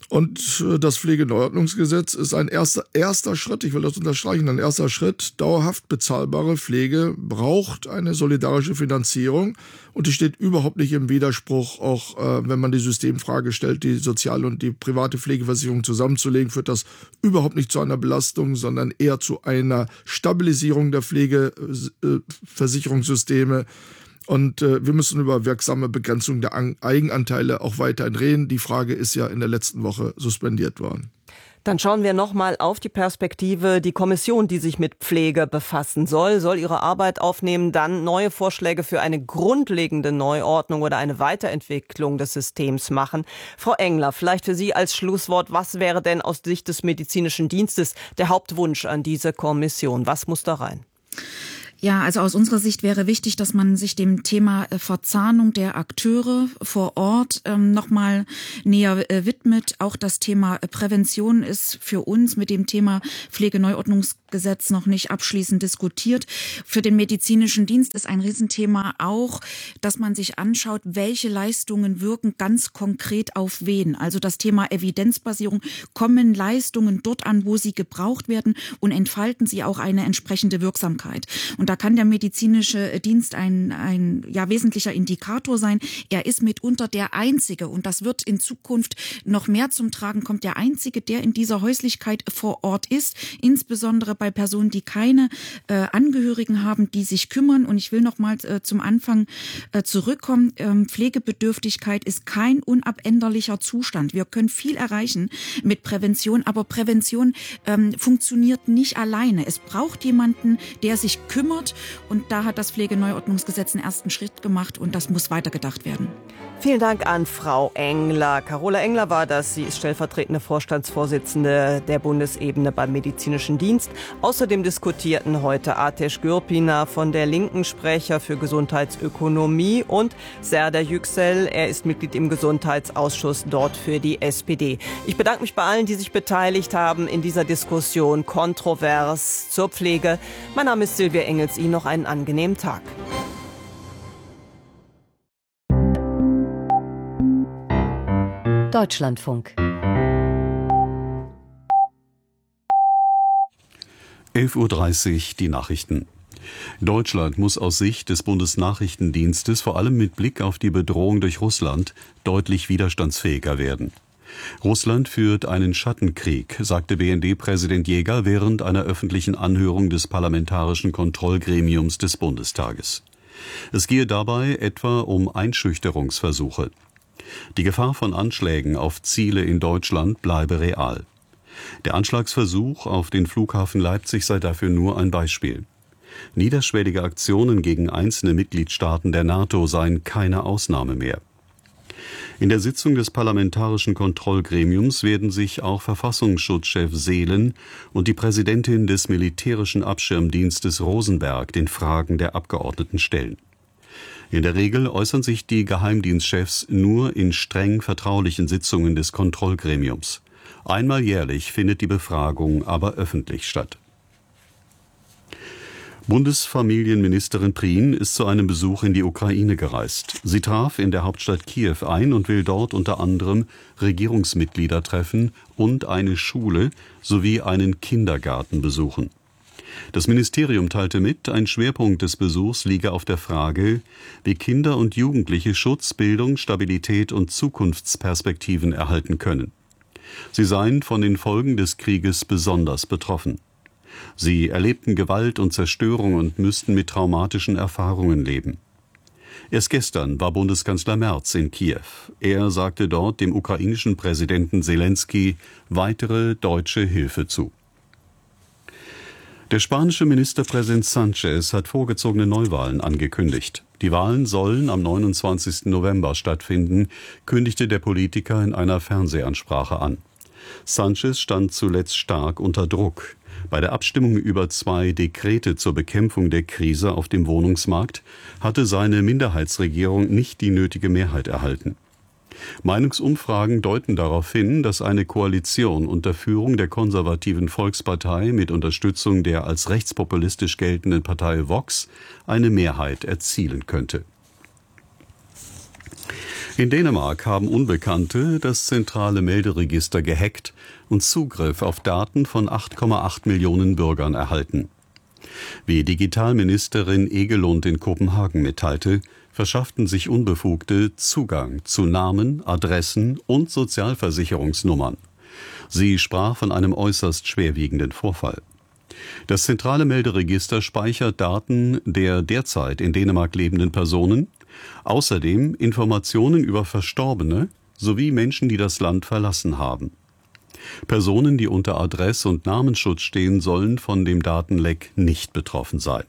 Und das Pflegeneuordnungsgesetz ist ein erster Schritt, ich will das unterstreichen, ein erster Schritt. Dauerhaft bezahlbare Pflege braucht eine solidarische Finanzierung und die steht überhaupt nicht im Widerspruch, auch wenn man die Systemfrage stellt, die soziale und die private Pflegeversicherung zusammenzulegen, führt das überhaupt nicht zu einer Belastung, sondern eher zu einer Stabilisierung der Pflegeversicherungssysteme. Und wir müssen über wirksame Begrenzung der Eigenanteile auch weiterhin reden. Die Frage ist ja in der letzten Woche suspendiert worden. Dann schauen wir nochmal auf die Perspektive. Die Kommission, die sich mit Pflege befassen soll ihre Arbeit aufnehmen, dann neue Vorschläge für eine grundlegende Neuordnung oder eine Weiterentwicklung des Systems machen. Frau Engler, vielleicht für Sie als Schlusswort, was wäre denn aus Sicht des medizinischen Dienstes der Hauptwunsch an diese Kommission? Was muss da rein? Ja, also aus unserer Sicht wäre wichtig, dass man sich dem Thema Verzahnung der Akteure vor Ort nochmal näher widmet. Auch das Thema Prävention ist für uns mit dem Thema Pflegeneuordnungsgesetz noch nicht abschließend diskutiert. Für den medizinischen Dienst ist ein Riesenthema auch, dass man sich anschaut, welche Leistungen wirken ganz konkret auf wen. Also das Thema Evidenzbasierung. Kommen Leistungen dort an, wo sie gebraucht werden und entfalten sie auch eine entsprechende Wirksamkeit? Und da kann der medizinische Dienst ein wesentlicher Indikator sein. Er ist mitunter der Einzige, und das wird in Zukunft noch mehr zum Tragen kommen, der Einzige, der in dieser Häuslichkeit vor Ort ist, insbesondere bei Personen, die keine Angehörigen haben, die sich kümmern. Und ich will noch mal zum Anfang zurückkommen. Pflegebedürftigkeit ist kein unabänderlicher Zustand. Wir können viel erreichen mit Prävention, aber Prävention funktioniert nicht alleine. Es braucht jemanden, der sich kümmert, und da hat das Pflegeneuordnungsgesetz einen ersten Schritt gemacht, und das muss weitergedacht werden. Vielen Dank an Frau Engler. Carola Engler war das. Sie ist stellvertretende Vorstandsvorsitzende der Bundesebene beim Medizinischen Dienst. Außerdem diskutierten heute Ateş Gürpınar von der Linken, Sprecher für Gesundheitsökonomie, und Serdar Yüksel. Er ist Mitglied im Gesundheitsausschuss dort für die SPD. Ich bedanke mich bei allen, die sich beteiligt haben in dieser Diskussion kontrovers zur Pflege. Mein Name ist Silvia Engels. Ihnen noch einen angenehmen Tag. Deutschlandfunk. 11:30 Uhr die Nachrichten. Deutschland muss aus Sicht des Bundesnachrichtendienstes vor allem mit Blick auf die Bedrohung durch Russland deutlich widerstandsfähiger werden. Russland führt einen Schattenkrieg, sagte BND-Präsident Jäger während einer öffentlichen Anhörung des Parlamentarischen Kontrollgremiums des Bundestages. Es gehe dabei etwa um Einschüchterungsversuche. Die Gefahr von Anschlägen auf Ziele in Deutschland bleibe real. Der Anschlagsversuch auf den Flughafen Leipzig sei dafür nur ein Beispiel. Niederschwellige Aktionen gegen einzelne Mitgliedstaaten der NATO seien keine Ausnahme mehr. In der Sitzung des Parlamentarischen Kontrollgremiums werden sich auch Verfassungsschutzchef Seelen und die Präsidentin des Militärischen Abschirmdienstes Rosenberg den Fragen der Abgeordneten stellen. In der Regel äußern sich die Geheimdienstchefs nur in streng vertraulichen Sitzungen des Kontrollgremiums. Einmal jährlich findet die Befragung aber öffentlich statt. Bundesfamilienministerin Prien ist zu einem Besuch in die Ukraine gereist. Sie traf in der Hauptstadt Kiew ein und will dort unter anderem Regierungsmitglieder treffen und eine Schule sowie einen Kindergarten besuchen. Das Ministerium teilte mit, ein Schwerpunkt des Besuchs liege auf der Frage, wie Kinder und Jugendliche Schutz, Bildung, Stabilität und Zukunftsperspektiven erhalten können. Sie seien von den Folgen des Krieges besonders betroffen. Sie erlebten Gewalt und Zerstörung und müssten mit traumatischen Erfahrungen leben. Erst gestern war Bundeskanzler Merz in Kiew. Er sagte dort dem ukrainischen Präsidenten Selenskyj weitere deutsche Hilfe zu. Der spanische Ministerpräsident Sánchez hat vorgezogene Neuwahlen angekündigt. Die Wahlen sollen am 29. November stattfinden, kündigte der Politiker in einer Fernsehansprache an. Sánchez stand zuletzt stark unter Druck. Bei der Abstimmung über 2 Dekrete zur Bekämpfung der Krise auf dem Wohnungsmarkt hatte seine Minderheitsregierung nicht die nötige Mehrheit erhalten. Meinungsumfragen deuten darauf hin, dass eine Koalition unter Führung der konservativen Volkspartei mit Unterstützung der als rechtspopulistisch geltenden Partei Vox eine Mehrheit erzielen könnte. In Dänemark haben Unbekannte das zentrale Melderegister gehackt und Zugriff auf Daten von 8,8 Millionen Bürgern erhalten. Wie Digitalministerin Egelund in Kopenhagen mitteilte, verschafften sich Unbefugte Zugang zu Namen, Adressen und Sozialversicherungsnummern. Sie sprach von einem äußerst schwerwiegenden Vorfall. Das zentrale Melderegister speichert Daten der derzeit in Dänemark lebenden Personen, außerdem Informationen über Verstorbene sowie Menschen, die das Land verlassen haben. Personen, die unter Adress- und Namensschutz stehen, sollen von dem Datenleck nicht betroffen sein.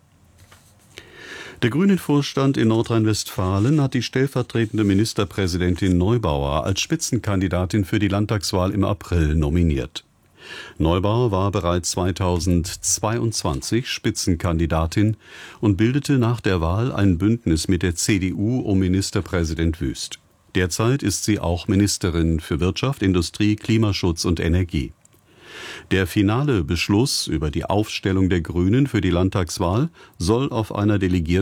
Der Grünen-Vorstand in Nordrhein-Westfalen hat die stellvertretende Ministerpräsidentin Neubauer als Spitzenkandidatin für die Landtagswahl im April nominiert. Neubauer war bereits 2022 Spitzenkandidatin und bildete nach der Wahl ein Bündnis mit der CDU um Ministerpräsident Wüst. Derzeit ist sie auch Ministerin für Wirtschaft, Industrie, Klimaschutz und Energie. Der finale Beschluss über die Aufstellung der Grünen für die Landtagswahl soll auf einer Delegierten